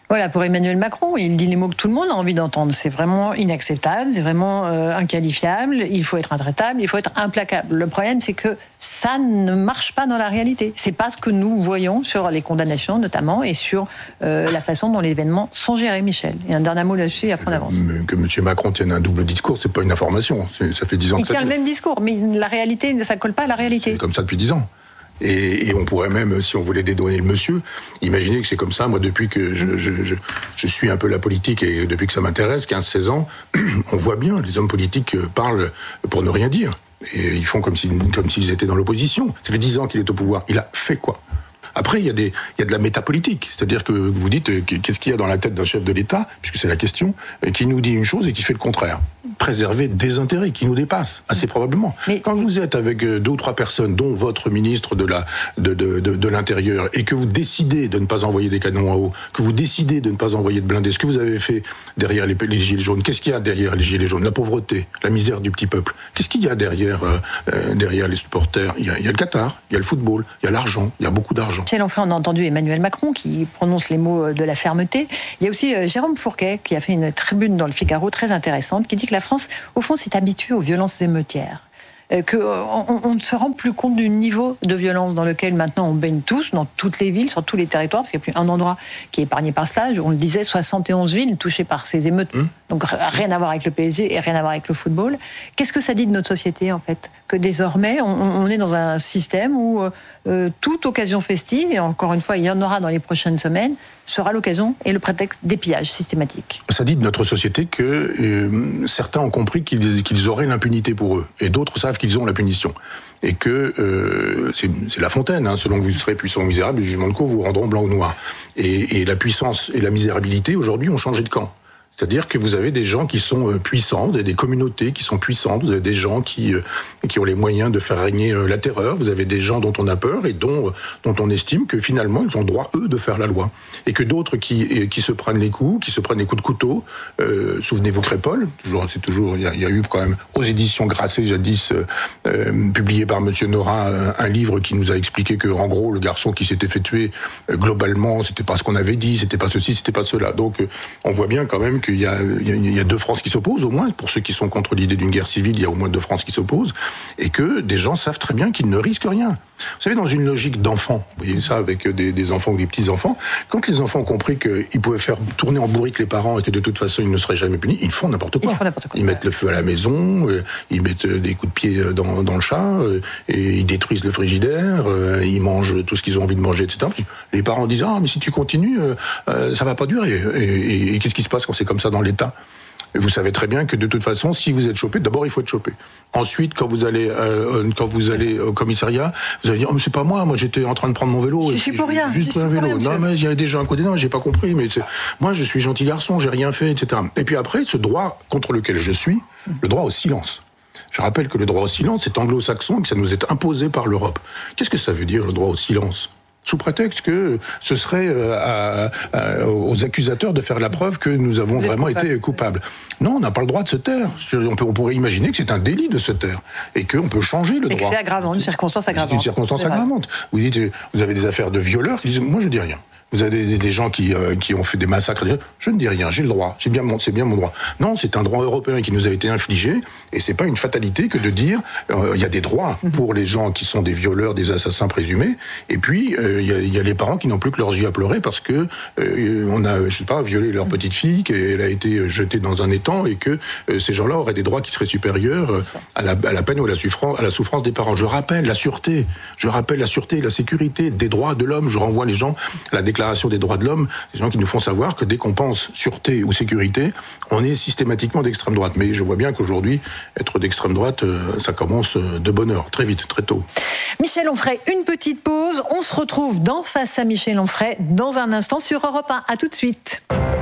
Voilà, pour Emmanuel Macron, il dit les mots que tout le monde a envie d'entendre. C'est vraiment inacceptable, c'est vraiment euh, inqualifiable, il faut être intraitable, il faut être implacable. Le problème, c'est que ça ne marche pas dans la réalité. C'est pas ce que nous voyons sur les condamnations, notamment, et sur euh, la façon dont les événements sont gérés, Michel. Et un dernier mot là-dessus, et après on avance. Que M. Macron tienne un double discours, c'est pas une information. C'est, ça fait dix ans il que ça tient le même discours, mais la réalité, ça colle pas à la réalité. C'est comme ça depuis dix ans. Et, et on pourrait même, si on voulait dédouaner le monsieur, imaginer que c'est comme ça. Moi, depuis que je, je, je, je suis un peu la politique et depuis que ça m'intéresse, quinze seize ans, on voit bien, les hommes politiques parlent pour ne rien dire. Et ils font comme, si, comme s'ils étaient dans l'opposition. Ça fait dix ans qu'il est au pouvoir. Il a fait quoi ? Après, il y a des, il y a de la métapolitique. C'est-à-dire que vous dites, qu'est-ce qu'il y a dans la tête d'un chef de l'État, puisque c'est la question, qui nous dit une chose et qui fait le contraire. Préserver des intérêts qui nous dépassent, assez probablement. Mais quand vous êtes avec deux ou trois personnes, dont votre ministre de, la, de, de, de, de l'Intérieur, et que vous décidez de ne pas envoyer des canons à eau, que vous décidez de ne pas envoyer de blindés, ce que vous avez fait derrière les, les gilets jaunes, qu'est-ce qu'il y a derrière les gilets jaunes ? La pauvreté, la misère du petit peuple. Qu'est-ce qu'il y a derrière, euh, derrière les supporters ? il y, a, il y a le Qatar, il y a le football, il y a l'argent, il y a beaucoup d'argent. Michel Onfray, on a entendu Emmanuel Macron qui prononce les mots de la fermeté. Il y a aussi euh, Jérôme Fourquet qui a fait une tribune dans le Figaro très intéressante qui dit que la France, au fond, s'est habituée aux violences émeutières. Euh, qu'on on ne se rend plus compte du niveau de violence dans lequel maintenant on baigne tous, dans toutes les villes, sur tous les territoires, parce qu'il n'y a plus un endroit qui est épargné par cela. On le disait, soixante et onze villes touchées par ces émeutes. Mmh. Donc rien à voir avec le P S G et rien à voir avec le football. Qu'est-ce que ça dit de notre société, en fait ? Que désormais, on, on est dans un système où euh, toute occasion festive, et encore une fois, il y en aura dans les prochaines semaines, sera l'occasion et le prétexte des pillages systématiques. Ça dit de notre société que euh, certains ont compris qu'ils, qu'ils auraient l'impunité pour eux, et d'autres savent qu'ils ont la punition. Et que euh, c'est, c'est La Fontaine, hein, selon que vous serez puissant ou misérable, les jugements de cour vous rendront blanc ou noir. Et, et la puissance et la misérabilité, aujourd'hui, ont changé de camp. C'est-à-dire que vous avez des gens qui sont puissants, vous avez des communautés qui sont puissantes, vous avez des gens qui, qui ont les moyens de faire régner la terreur, vous avez des gens dont on a peur et dont, dont on estime que finalement ils ont le droit, eux, de faire la loi. Et que d'autres qui, qui se prennent les coups, qui se prennent les coups de couteau, euh, souvenez-vous Crépol, toujours, c'est toujours, il y, y a eu quand même aux éditions Grasset jadis, euh, publié par Monsieur Nora, un, un livre qui nous a expliqué que, en gros, le garçon qui s'était fait tuer, euh, globalement, c'était pas ce qu'on avait dit, c'était pas ceci, c'était pas cela. Donc, euh, on voit bien quand même qu'il y a, il y a deux France qui s'opposent, au moins, pour ceux qui sont contre l'idée d'une guerre civile, il y a au moins deux France qui s'opposent, et que des gens savent très bien qu'ils ne risquent rien. Vous savez, dans une logique d'enfant, vous voyez ça avec des, des enfants ou des petits-enfants, quand les enfants ont compris qu'ils pouvaient faire tourner en bourrique les parents et que de toute façon ils ne seraient jamais punis, ils font n'importe quoi. Ils, font n'importe quoi. Ils mettent le feu à la maison, ils mettent des coups de pied dans, dans le chat, et ils détruisent le frigidaire, ils mangent tout ce qu'ils ont envie de manger, et cetera. Les parents disent « Ah, mais si tu continues, ça va pas durer. » Et, et, et qu'est-ce qui se passe quand c'est comme ça dans l'État ? Vous savez très bien que de toute façon, si vous êtes chopé, d'abord il faut être chopé. Ensuite, quand vous allez, euh, quand vous allez au commissariat, vous allez dire oh mais c'est pas moi, moi j'étais en train de prendre mon vélo. Je suis pour rien. Juste un vélo. Rien, non mais il y avait déjà un côté non, j'ai pas compris. Mais c'est... moi je suis gentil garçon, j'ai rien fait, et cetera. Et puis après, ce droit contre lequel je suis, le droit au silence. Je rappelle que le droit au silence est anglo-saxon et que ça nous est imposé par l'Europe. Qu'est-ce que ça veut dire le droit au silence ? Sous prétexte que ce serait à, à, aux accusateurs de faire la preuve que nous avons Vous vraiment été coupables. Non, on n'a pas le droit de se taire. On, peut, on pourrait imaginer que c'est un délit de se taire et qu'on peut changer le droit. Et que c'est aggravant, une circonstance aggravante. C'est une circonstance aggravante. Vous dites, vous avez des affaires de violeurs qui disent, moi je dis rien. Vous avez des, des gens qui, euh, qui ont fait des massacres. Je ne dis rien, j'ai le droit, j'ai bien mon, c'est bien mon droit. Non, c'est un droit européen qui nous a été infligé, et c'est pas une fatalité que de dire il euh, y a des droits pour les gens qui sont des violeurs, des assassins présumés, et puis il euh, y, y a les parents qui n'ont plus que leurs yeux à pleurer parce que euh, on a, je sais pas, violé leur petite fille, qu'elle a été jetée dans un étang, et que euh, ces gens-là auraient des droits qui seraient supérieurs à la, à la peine ou à la souffrance, à la souffrance des parents. Je rappelle la sûreté, je rappelle la sûreté, la sécurité des droits de l'homme. Je renvoie les gens à la déclaration des droits de l'homme, des gens qui nous font savoir que dès qu'on pense sûreté ou sécurité, on est systématiquement d'extrême droite. Mais je vois bien qu'aujourd'hui, être d'extrême droite, ça commence de bonne heure, très vite, très tôt. Michel Onfray, une petite pause. On se retrouve dans Face à Michel Onfray dans un instant sur Europe un. À tout de suite.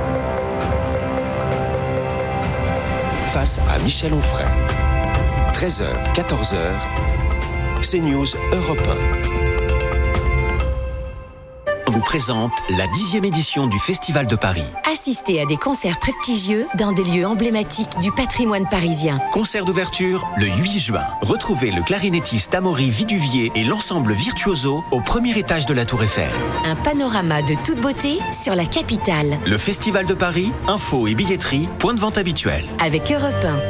Face à Michel Onfray. treize heures, quatorze heures, CNews Europe un. vous présente la dixième édition du Festival de Paris. Assistez à des concerts prestigieux dans des lieux emblématiques du patrimoine parisien. Concert d'ouverture le huit juin. Retrouvez le clarinettiste Amaury Viduvier et l'ensemble Virtuoso au premier étage de la Tour Eiffel. Un panorama de toute beauté sur la capitale. Le Festival de Paris, info et billetterie, point de vente habituel. Avec Europe un.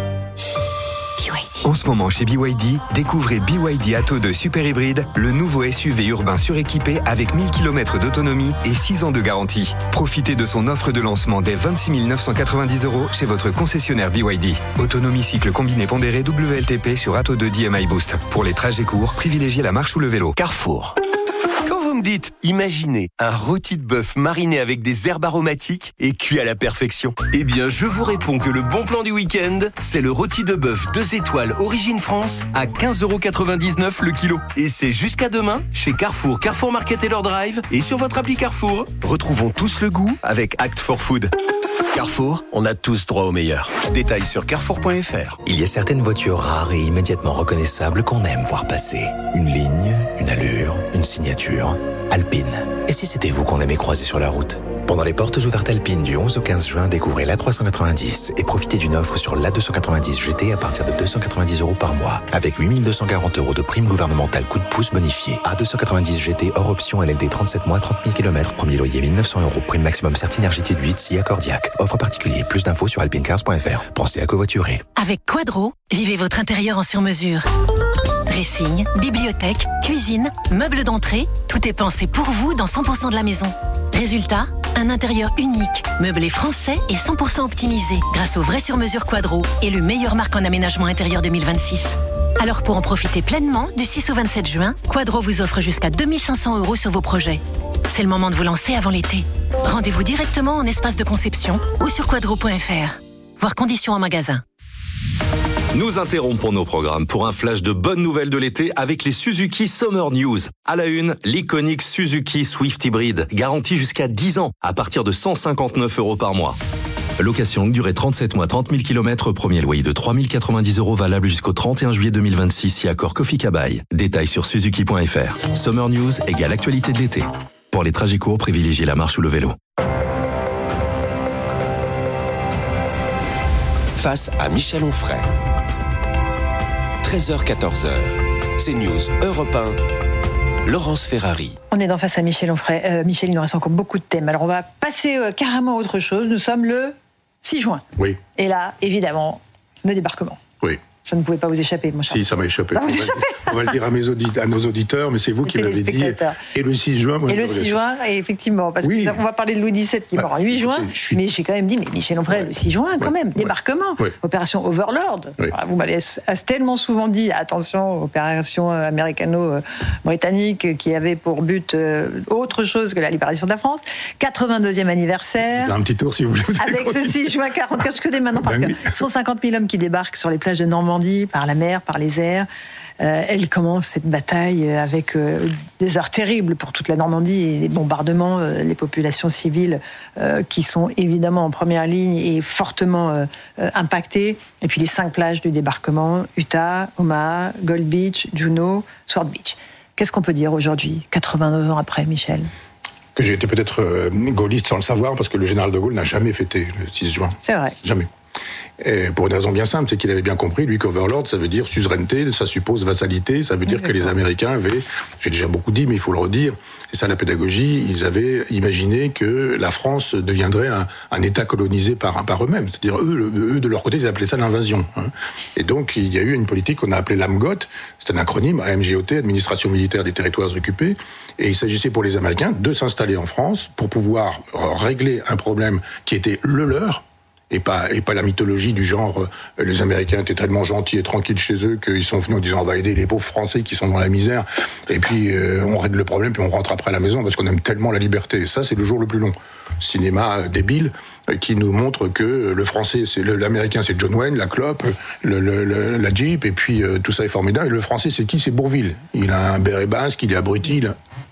En ce moment chez B Y D, découvrez B Y D Atto deux Super Hybride, le nouveau S U V urbain suréquipé avec mille kilomètres d'autonomie et six ans de garantie. Profitez de son offre de lancement dès vingt-six mille neuf cent quatre-vingt-dix euros chez votre concessionnaire B Y D. Autonomie cycle combiné pondéré W L T P sur Atto deux D M I Boost. Pour les trajets courts, privilégiez la marche ou le vélo. Carrefour. Quand vous me dites, imaginez un rôti de bœuf mariné avec des herbes aromatiques et cuit à la perfection. Eh bien, je vous réponds que le bon plan du week-end, c'est le rôti de bœuf deux étoiles Origine France à quinze euros quatre-vingt-dix-neuf le kilo. Et c'est jusqu'à demain chez Carrefour, Carrefour Market et leur drive et sur votre appli Carrefour. Retrouvons tous le goût avec Act for Food. Carrefour, on a tous droit au meilleur. Détails sur carrefour point f r. Il y a certaines voitures rares et immédiatement reconnaissables qu'on aime voir passer. Une ligne, une allure, une signature. Alpine. Et si c'était vous qu'on aimait croiser sur la route ? Pendant les portes ouvertes Alpine du onze au quinze juin, découvrez l'A trois cent quatre-vingt-dix et profitez d'une offre sur l'A deux cent quatre-vingt-dix G T à partir de deux cent quatre-vingt-dix euros par mois, avec huit mille deux cent quarante euros de prime gouvernementale coup de pouce bonifié. A deux cent quatre-vingt-dix G T hors option L L D trente-sept mois, trente mille kilomètres, premier loyer mille neuf cents euros, prime maximum Certinergie de huit, S I A Cordiac. Offre particulier, plus d'infos sur alpinecars point f r. Pensez à covoiturer. Avec Quadro, vivez votre intérieur en sur-mesure. Dressing, bibliothèque, cuisine, meubles d'entrée, tout est pensé pour vous dans cent pour cent de la maison. Résultat, un intérieur unique, meublé français et cent pour cent optimisé grâce au vrai sur-mesure Quadro et le meilleur marque en aménagement intérieur deux mille vingt-six. Alors pour en profiter pleinement, du six au vingt-sept juin, Quadro vous offre jusqu'à deux mille cinq cents euros sur vos projets. C'est le moment de vous lancer avant l'été. Rendez-vous directement en espace de conception ou sur quadro point f r. Voir conditions en magasin. Nous interrompons nos programmes pour un flash de bonnes nouvelles de l'été avec les Suzuki Summer News. À la une, l'iconique Suzuki Swift Hybrid, garantie jusqu'à dix ans, à partir de cent cinquante-neuf euros par mois. Location longue durée trente-sept mois, trente mille kilomètres, premier loyer de trois mille quatre-vingt-dix euros valable jusqu'au trente et un juillet deux mille vingt-six si accord Kofi Kabai. Détails sur suzuki point f r. Summer News égale actualité de l'été. Pour les trajets courts, privilégiez la marche ou le vélo. Face à Michel Onfray. treize heures quatorze heures. C'est News Europe un. Laurence Ferrari. On est dans Face à Michel Onfray. Euh, Michel, il nous reste encore beaucoup de thèmes. Alors on va passer euh, carrément à autre chose. Nous sommes le six juin. Oui. Et là, évidemment, le débarquement. Oui. Ça ne pouvait pas vous échapper, mon cher. Si, ça m'a échappé. Ça vous on, va, échappé on va le dire à, mes audit- à nos auditeurs, mais c'est vous qui l'avez dit. Et le six juin, moi, Et le six juin, et effectivement, parce oui. qu'on va parler de Louis dix-sept qui est mort en huit juin, suis... mais j'ai quand même dit, mais Michel Onfray, ouais. le six juin, quand ouais. même, ouais. débarquement, ouais. opération Overlord. Ouais. Vous m'avez tellement souvent dit, attention, opération américano-britannique qui avait pour but autre chose que la libération de la France. quatre-vingt-deuxième anniversaire. Un petit tour, si vous voulez. Vous avec ce six juin quarante-quatre, je connais maintenant par cœur. cent cinquante mille hommes qui débarquent sur les plages de Normandie, par la mer, par les airs. Euh, elle commence cette bataille avec euh, des heures terribles pour toute la Normandie et les bombardements, euh, les populations civiles euh, qui sont évidemment en première ligne et fortement euh, euh, impactées. Et puis les cinq plages du débarquement, Utah, Omaha, Gold Beach, Juneau, Sword Beach. Qu'est-ce qu'on peut dire aujourd'hui, quatre-vingt-deux ans après, Michel ? Que j'ai été peut-être euh, gaulliste sans le savoir, parce que le général de Gaulle n'a jamais fêté le six juin. C'est vrai. Jamais. Et pour une raison bien simple, c'est qu'il avait bien compris, lui, qu'Overlord, ça veut dire suzeraineté, ça suppose vassalité, ça veut dire oui, que les Américains avaient, j'ai déjà beaucoup dit, mais il faut le redire, c'est ça la pédagogie, ils avaient imaginé que la France deviendrait un, un État colonisé par, par eux-mêmes. C'est-à-dire, eux, eux, de leur côté, ils appelaient ça l'invasion. Hein. Et donc, il y a eu une politique qu'on a appelée l'AMGOT, c'est un acronyme, A M G O T, Administration militaire des territoires occupés, et il s'agissait pour les Américains de s'installer en France pour pouvoir régler un problème qui était le leur, et pas, et pas la mythologie du genre euh, les Américains étaient tellement gentils et tranquilles chez eux qu'ils sont venus en disant on va aider les pauvres Français qui sont dans la misère et puis euh, on règle le problème puis on rentre après à la maison parce qu'on aime tellement la liberté. Et ça, c'est le jour le plus long. Cinéma débile euh, qui nous montre que le Français, c'est le, l'Américain, c'est John Wayne, la clope, le, le, le, la Jeep et puis euh, tout ça est formidable. Et le Français, c'est qui ? C'est Bourvil. Il a un béret basque, il est abruti. Il a...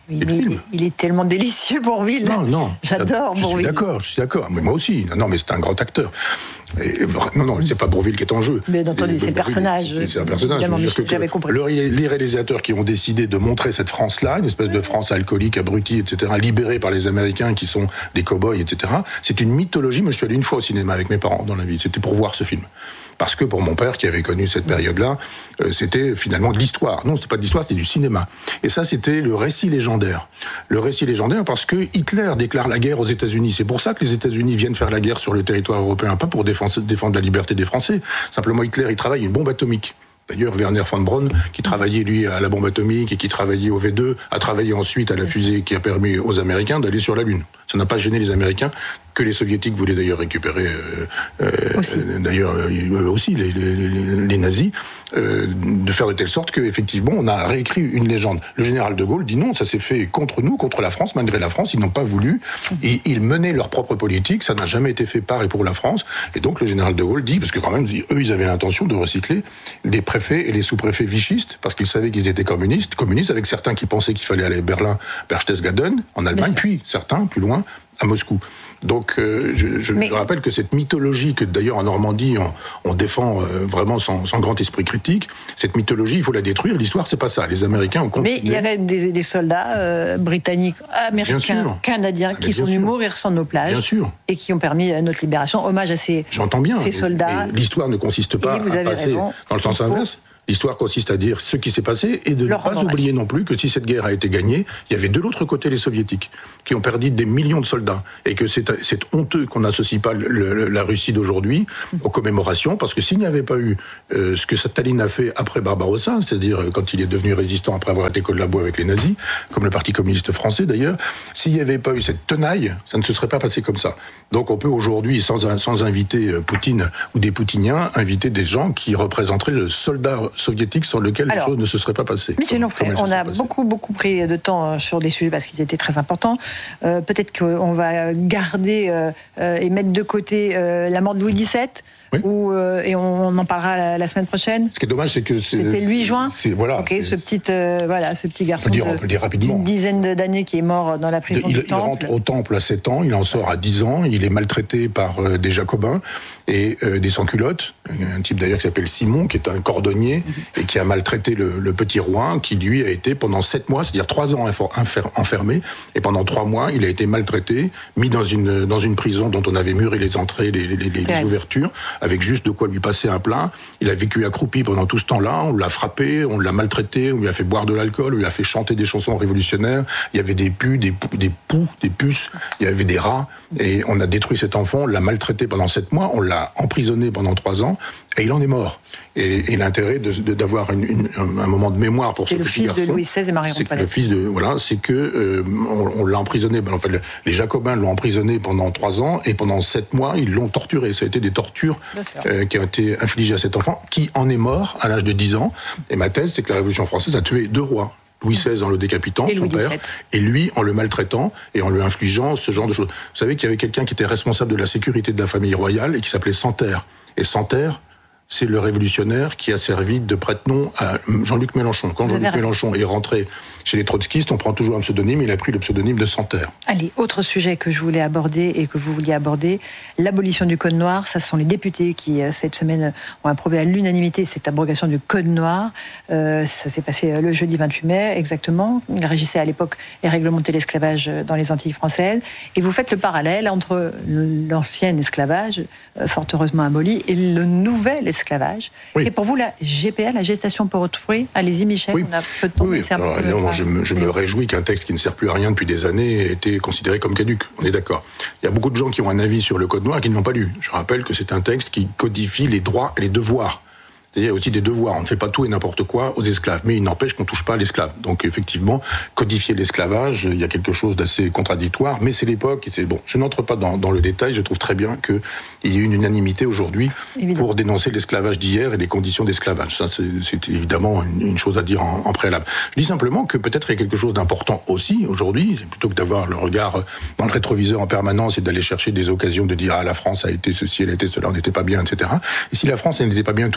Oui, et le il, film. il est tellement délicieux, Bourvil. Non, non. J'adore je Bourvil. suis d'accord, je suis d'accord. Mais moi aussi. Non, non, mais c'est un grand acteur. Et, non, non, c'est pas Bourville qui est en jeu. Bien entendu, c'est le personnage. C'est, c'est un personnage. Évidemment, Je veux dire que j'avais compris. Le, les réalisateurs qui ont décidé de montrer cette France-là, une espèce de France alcoolique, abrutie, et cetera, libérée par les Américains qui sont des cow-boys, et cetera, c'est une mythologie. Moi, je suis allé une fois au cinéma avec mes parents dans la vie. C'était pour voir ce film. Parce que pour mon père, qui avait connu cette période-là, euh, c'était finalement de l'histoire. Non, c'était pas de l'histoire, c'était du cinéma. Et ça, c'était le récit légendaire. Le récit légendaire parce que Hitler déclare la guerre aux États-Unis. C'est pour ça que les États-Unis viennent faire la guerre sur le territoire européen, pas pour défendre, défendre la liberté des Français. Simplement, Hitler, il travaille une bombe atomique. D'ailleurs, Werner von Braun, qui travaillait, lui, à la bombe atomique et qui travaillait au V deux, a travaillé ensuite à la fusée qui a permis aux Américains d'aller sur la Lune. Ça n'a pas gêné les Américains, que les Soviétiques voulaient d'ailleurs récupérer, euh, euh, aussi. Euh, d'ailleurs euh, aussi les, les, les, les nazis, euh, de faire de telle sorte qu'effectivement, on a réécrit une légende. Le général de Gaulle dit non, ça s'est fait contre nous, contre la France, malgré la France, ils n'ont pas voulu, et ils menaient leur propre politique, ça n'a jamais été fait par et pour la France, et donc le général de Gaulle dit, parce que quand même, eux, ils avaient l'intention de recycler les préfets et les sous-préfets vichistes, parce qu'ils savaient qu'ils étaient communistes, communistes avec certains qui pensaient qu'il fallait aller à Berlin, Berchtesgaden, en Allemagne, puis certains, plus loin, à Moscou. Donc, euh, je, je, Mais... je rappelle que cette mythologie, que d'ailleurs en Normandie, on, on défend euh, vraiment sans, sans grand esprit critique, cette mythologie, il faut la détruire. L'histoire, c'est pas ça. Les Américains ont continué. Mais il y a quand même des, des soldats euh, britanniques, américains, canadiens, qui sont venus mourir sur nos plages. Bien sûr. Et qui ont permis notre libération. Hommage à ces, J'entends bien, ces soldats. Et, et l'histoire ne consiste pas à passer raison. dans le sens inverse. L'histoire consiste à dire ce qui s'est passé et de ne pas oublier non plus que si cette guerre a été gagnée, il y avait de l'autre côté les soviétiques qui ont perdu des millions de soldats et que c'est, c'est honteux qu'on n'associe pas le, le, la Russie d'aujourd'hui aux commémorations parce que s'il n'y avait pas eu euh, ce que Staline a fait après Barbarossa, c'est-à-dire quand il est devenu résistant après avoir été collabo avec les nazis, comme le Parti communiste français d'ailleurs, s'il n'y avait pas eu cette tenaille, ça ne se serait pas passé comme ça. Donc on peut aujourd'hui, sans, sans inviter Poutine ou des poutiniens, inviter des gens qui représenteraient le soldat soviétique sur lequel Alors, les choses ne se seraient pas passées. Michel Onfray, on a beaucoup, beaucoup pris de temps sur des sujets parce qu'ils étaient très importants. Euh, peut-être qu'on va garder euh, euh, et mettre de côté euh, la mort de Louis dix-sept. Oui. Où, euh, et on, on en parlera la, la semaine prochaine. Ce qui est dommage, c'est que c'est, c'était le huit juin. C'est, voilà, okay, ce petit, euh, voilà, ce petit garçon dire, de, d'une dizaine d'années qui est mort dans la prison il, du il Temple. Il rentre au Temple à sept ans, il en sort à dix ans, il est maltraité par euh, des Jacobins et euh, des sans-culottes. Un type d'ailleurs qui s'appelle Simon, qui est un cordonnier mm-hmm. et qui a maltraité le, le petit Rouen, qui lui a été pendant sept mois, c'est-à-dire trois ans enfermé, et pendant trois mois, il a été maltraité, mis dans une dans une prison dont on avait muré les entrées, les, les, les, les ouvertures, avec juste de quoi lui passer un plat. Il a vécu accroupi pendant tout ce temps-là. On l'a frappé, on l'a maltraité, on lui a fait boire de l'alcool, on lui a fait chanter des chansons révolutionnaires. Il y avait des pus, des, des poux, des puces, il y avait des rats. Et on a détruit cet enfant, on l'a maltraité pendant sept mois, on l'a emprisonné pendant trois ans, et il en est mort. Et, et l'intérêt de, de, d'avoir une, une, un moment de mémoire pour c'est ce petit garçon... C'est le fils de Louis seize et Marie-Antoinette. Le fils de... Voilà, c'est que euh, on, on l'a emprisonné... En fait, les Jacobins l'ont emprisonné pendant trois ans, et pendant sept mois, ils l'ont torturé. Ça a été des tortures euh, qui ont été infligées à cet enfant, qui en est mort à l'âge de dix ans. Et ma thèse, c'est que la Révolution française a tué deux rois. Louis seize en le décapitant, et son père, et lui en le maltraitant et en lui infligeant ce genre de choses. Vous savez qu'il y avait quelqu'un qui était responsable de la sécurité de la famille royale et qui s'appelait Santerre. Et Santerre, c'est le révolutionnaire qui a servi de prête-nom à Jean-Luc Mélenchon. Quand Jean-Luc Mélenchon est rentré chez les trotskistes, on prend toujours un pseudonyme, il a pris le pseudonyme de Santerre. Allez, autre sujet que je voulais aborder et que vous vouliez aborder, l'abolition du Code noir. Ça, ce sont les députés qui, cette semaine, ont approuvé à l'unanimité cette abrogation du Code noir. Euh, ça s'est passé le jeudi vingt-huit mai, exactement. Il régissait à l'époque et réglementait l'esclavage dans les Antilles françaises. Et vous faites le parallèle entre l'ancien esclavage, fort heureusement aboli, et le nouvel esclavage. Oui. Et pour vous, la G P A, la gestation pour autrui, allez-y Michel, oui. on a peu de temps. Oui, oui. Alors, évidemment, je me, je me réjouis qu'un texte qui ne sert plus à rien depuis des années ait été considéré comme caduc, on est d'accord. Il y a beaucoup de gens qui ont un avis sur le Code noir et qui ne l'ont pas lu. Je rappelle que c'est un texte qui codifie les droits et les devoirs. C'est-à-dire aussi des devoirs. On ne fait pas tout et n'importe quoi aux esclaves. Mais il n'empêche qu'on ne touche pas à l'esclave. Donc effectivement, codifier l'esclavage, il y a quelque chose d'assez contradictoire. Mais c'est l'époque. Et c'est bon. Je n'entre pas dans, dans le détail. Je trouve très bien qu'il y ait une unanimité aujourd'hui évidemment. Pour dénoncer l'esclavage d'hier et les conditions d'esclavage. Ça, c'est, c'est évidemment une, une chose à dire en, en préalable. Je dis simplement que peut-être il y a quelque chose d'important aussi aujourd'hui, plutôt que d'avoir le regard dans le rétroviseur en permanence et d'aller chercher des occasions de dire ah la France a été ceci, elle a été cela, on n'était pas bien, et cetera. Et si la France elle n'était pas bien tout de suite,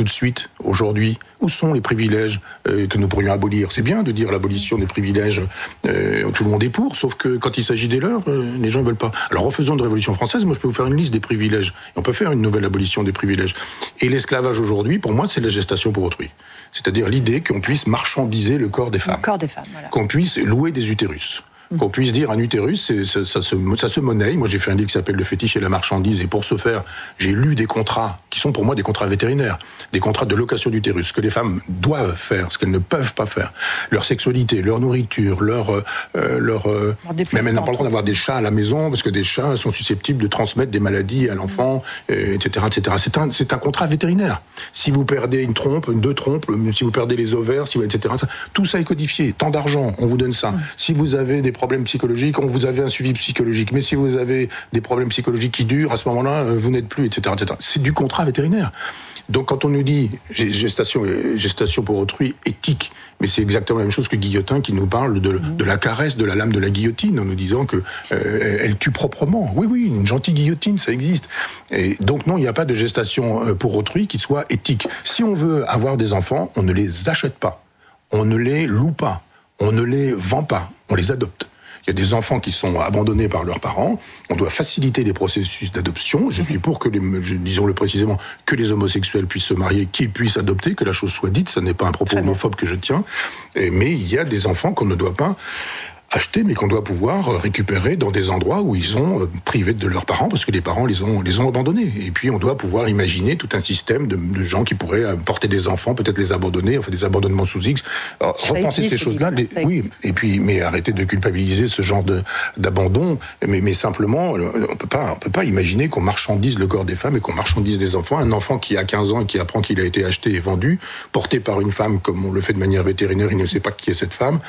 soixante-huit, aujourd'hui, où sont les privilèges euh, que nous pourrions abolir? C'est bien de dire l'abolition des privilèges, euh, tout le monde est pour, sauf que quand il s'agit des leurs, euh, les gens ne veulent pas. Alors refaisons de Révolution française, moi je peux vous faire une liste des privilèges. Et on peut faire une nouvelle abolition des privilèges. Et l'esclavage aujourd'hui, pour moi, c'est la gestation pour autrui. C'est-à-dire l'idée qu'on puisse marchandiser le corps des femmes. Le corps des femmes, voilà. Qu'on puisse louer des utérus. Qu'on puisse dire un utérus, c'est, ça, ça, se, ça se monnaie. Moi, j'ai fait un livre qui s'appelle Le fétiche et la marchandise. Et pour ce faire, j'ai lu des contrats qui sont pour moi des contrats vétérinaires, des contrats de location d'utérus, ce que les femmes doivent faire, ce qu'elles ne peuvent pas faire. Leur sexualité, leur nourriture, leur, euh, leur, euh, même elles n'ont pas le droit d'avoir des chats à la maison parce que des chats sont susceptibles de transmettre des maladies à l'enfant, euh, et cetera, et cetera. C'est un, c'est un contrat vétérinaire. Si vous perdez une trompe, deux trompes, si vous perdez les ovaires, si vous, et cetera, tout ça est codifié. Tant d'argent, on vous donne ça. Mmh. Si vous avez des problèmes psychologiques, on vous avez un suivi psychologique. Mais si vous avez des problèmes psychologiques qui durent, à ce moment-là, vous n'êtes plus, et cetera, et cetera. C'est du contrat vétérinaire. Donc quand on nous dit gestation, gestation pour autrui, éthique, mais c'est exactement la même chose que Guillotin qui nous parle de, de la caresse de la lame de la guillotine, en nous disant que euh, elle tue proprement. Oui, oui, une gentille guillotine, ça existe. Et donc non, il n'y a pas de gestation pour autrui qui soit éthique. Si on veut avoir des enfants, on ne les achète pas, on ne les loue pas, on ne les vend pas, on les adopte. Il y a des enfants qui sont abandonnés par leurs parents. On doit faciliter les processus d'adoption. Je suis pour que, les, disons-le précisément, que les homosexuels puissent se marier, qu'ils puissent adopter, que la chose soit dite. Ce n'est pas un propos homophobe que je tiens. Mais il y a des enfants qu'on ne doit pas acheter, mais qu'on doit pouvoir récupérer dans des endroits où ils sont privés de leurs parents, parce que les parents les ont, les ont abandonnés. Et puis on doit pouvoir imaginer tout un système de, de gens qui pourraient porter des enfants, peut-être les abandonner, enfin des abandonnements sous X. Alors, repenser ces choses-là, les, oui, et puis, mais arrêter de culpabiliser ce genre de, d'abandon, mais, mais simplement, on peut pas, on peut pas imaginer qu'on marchandise le corps des femmes et qu'on marchandise des enfants. Un enfant qui a quinze ans et qui apprend qu'il a été acheté et vendu, porté par une femme comme on le fait de manière vétérinaire, il ne sait pas qui est cette femme,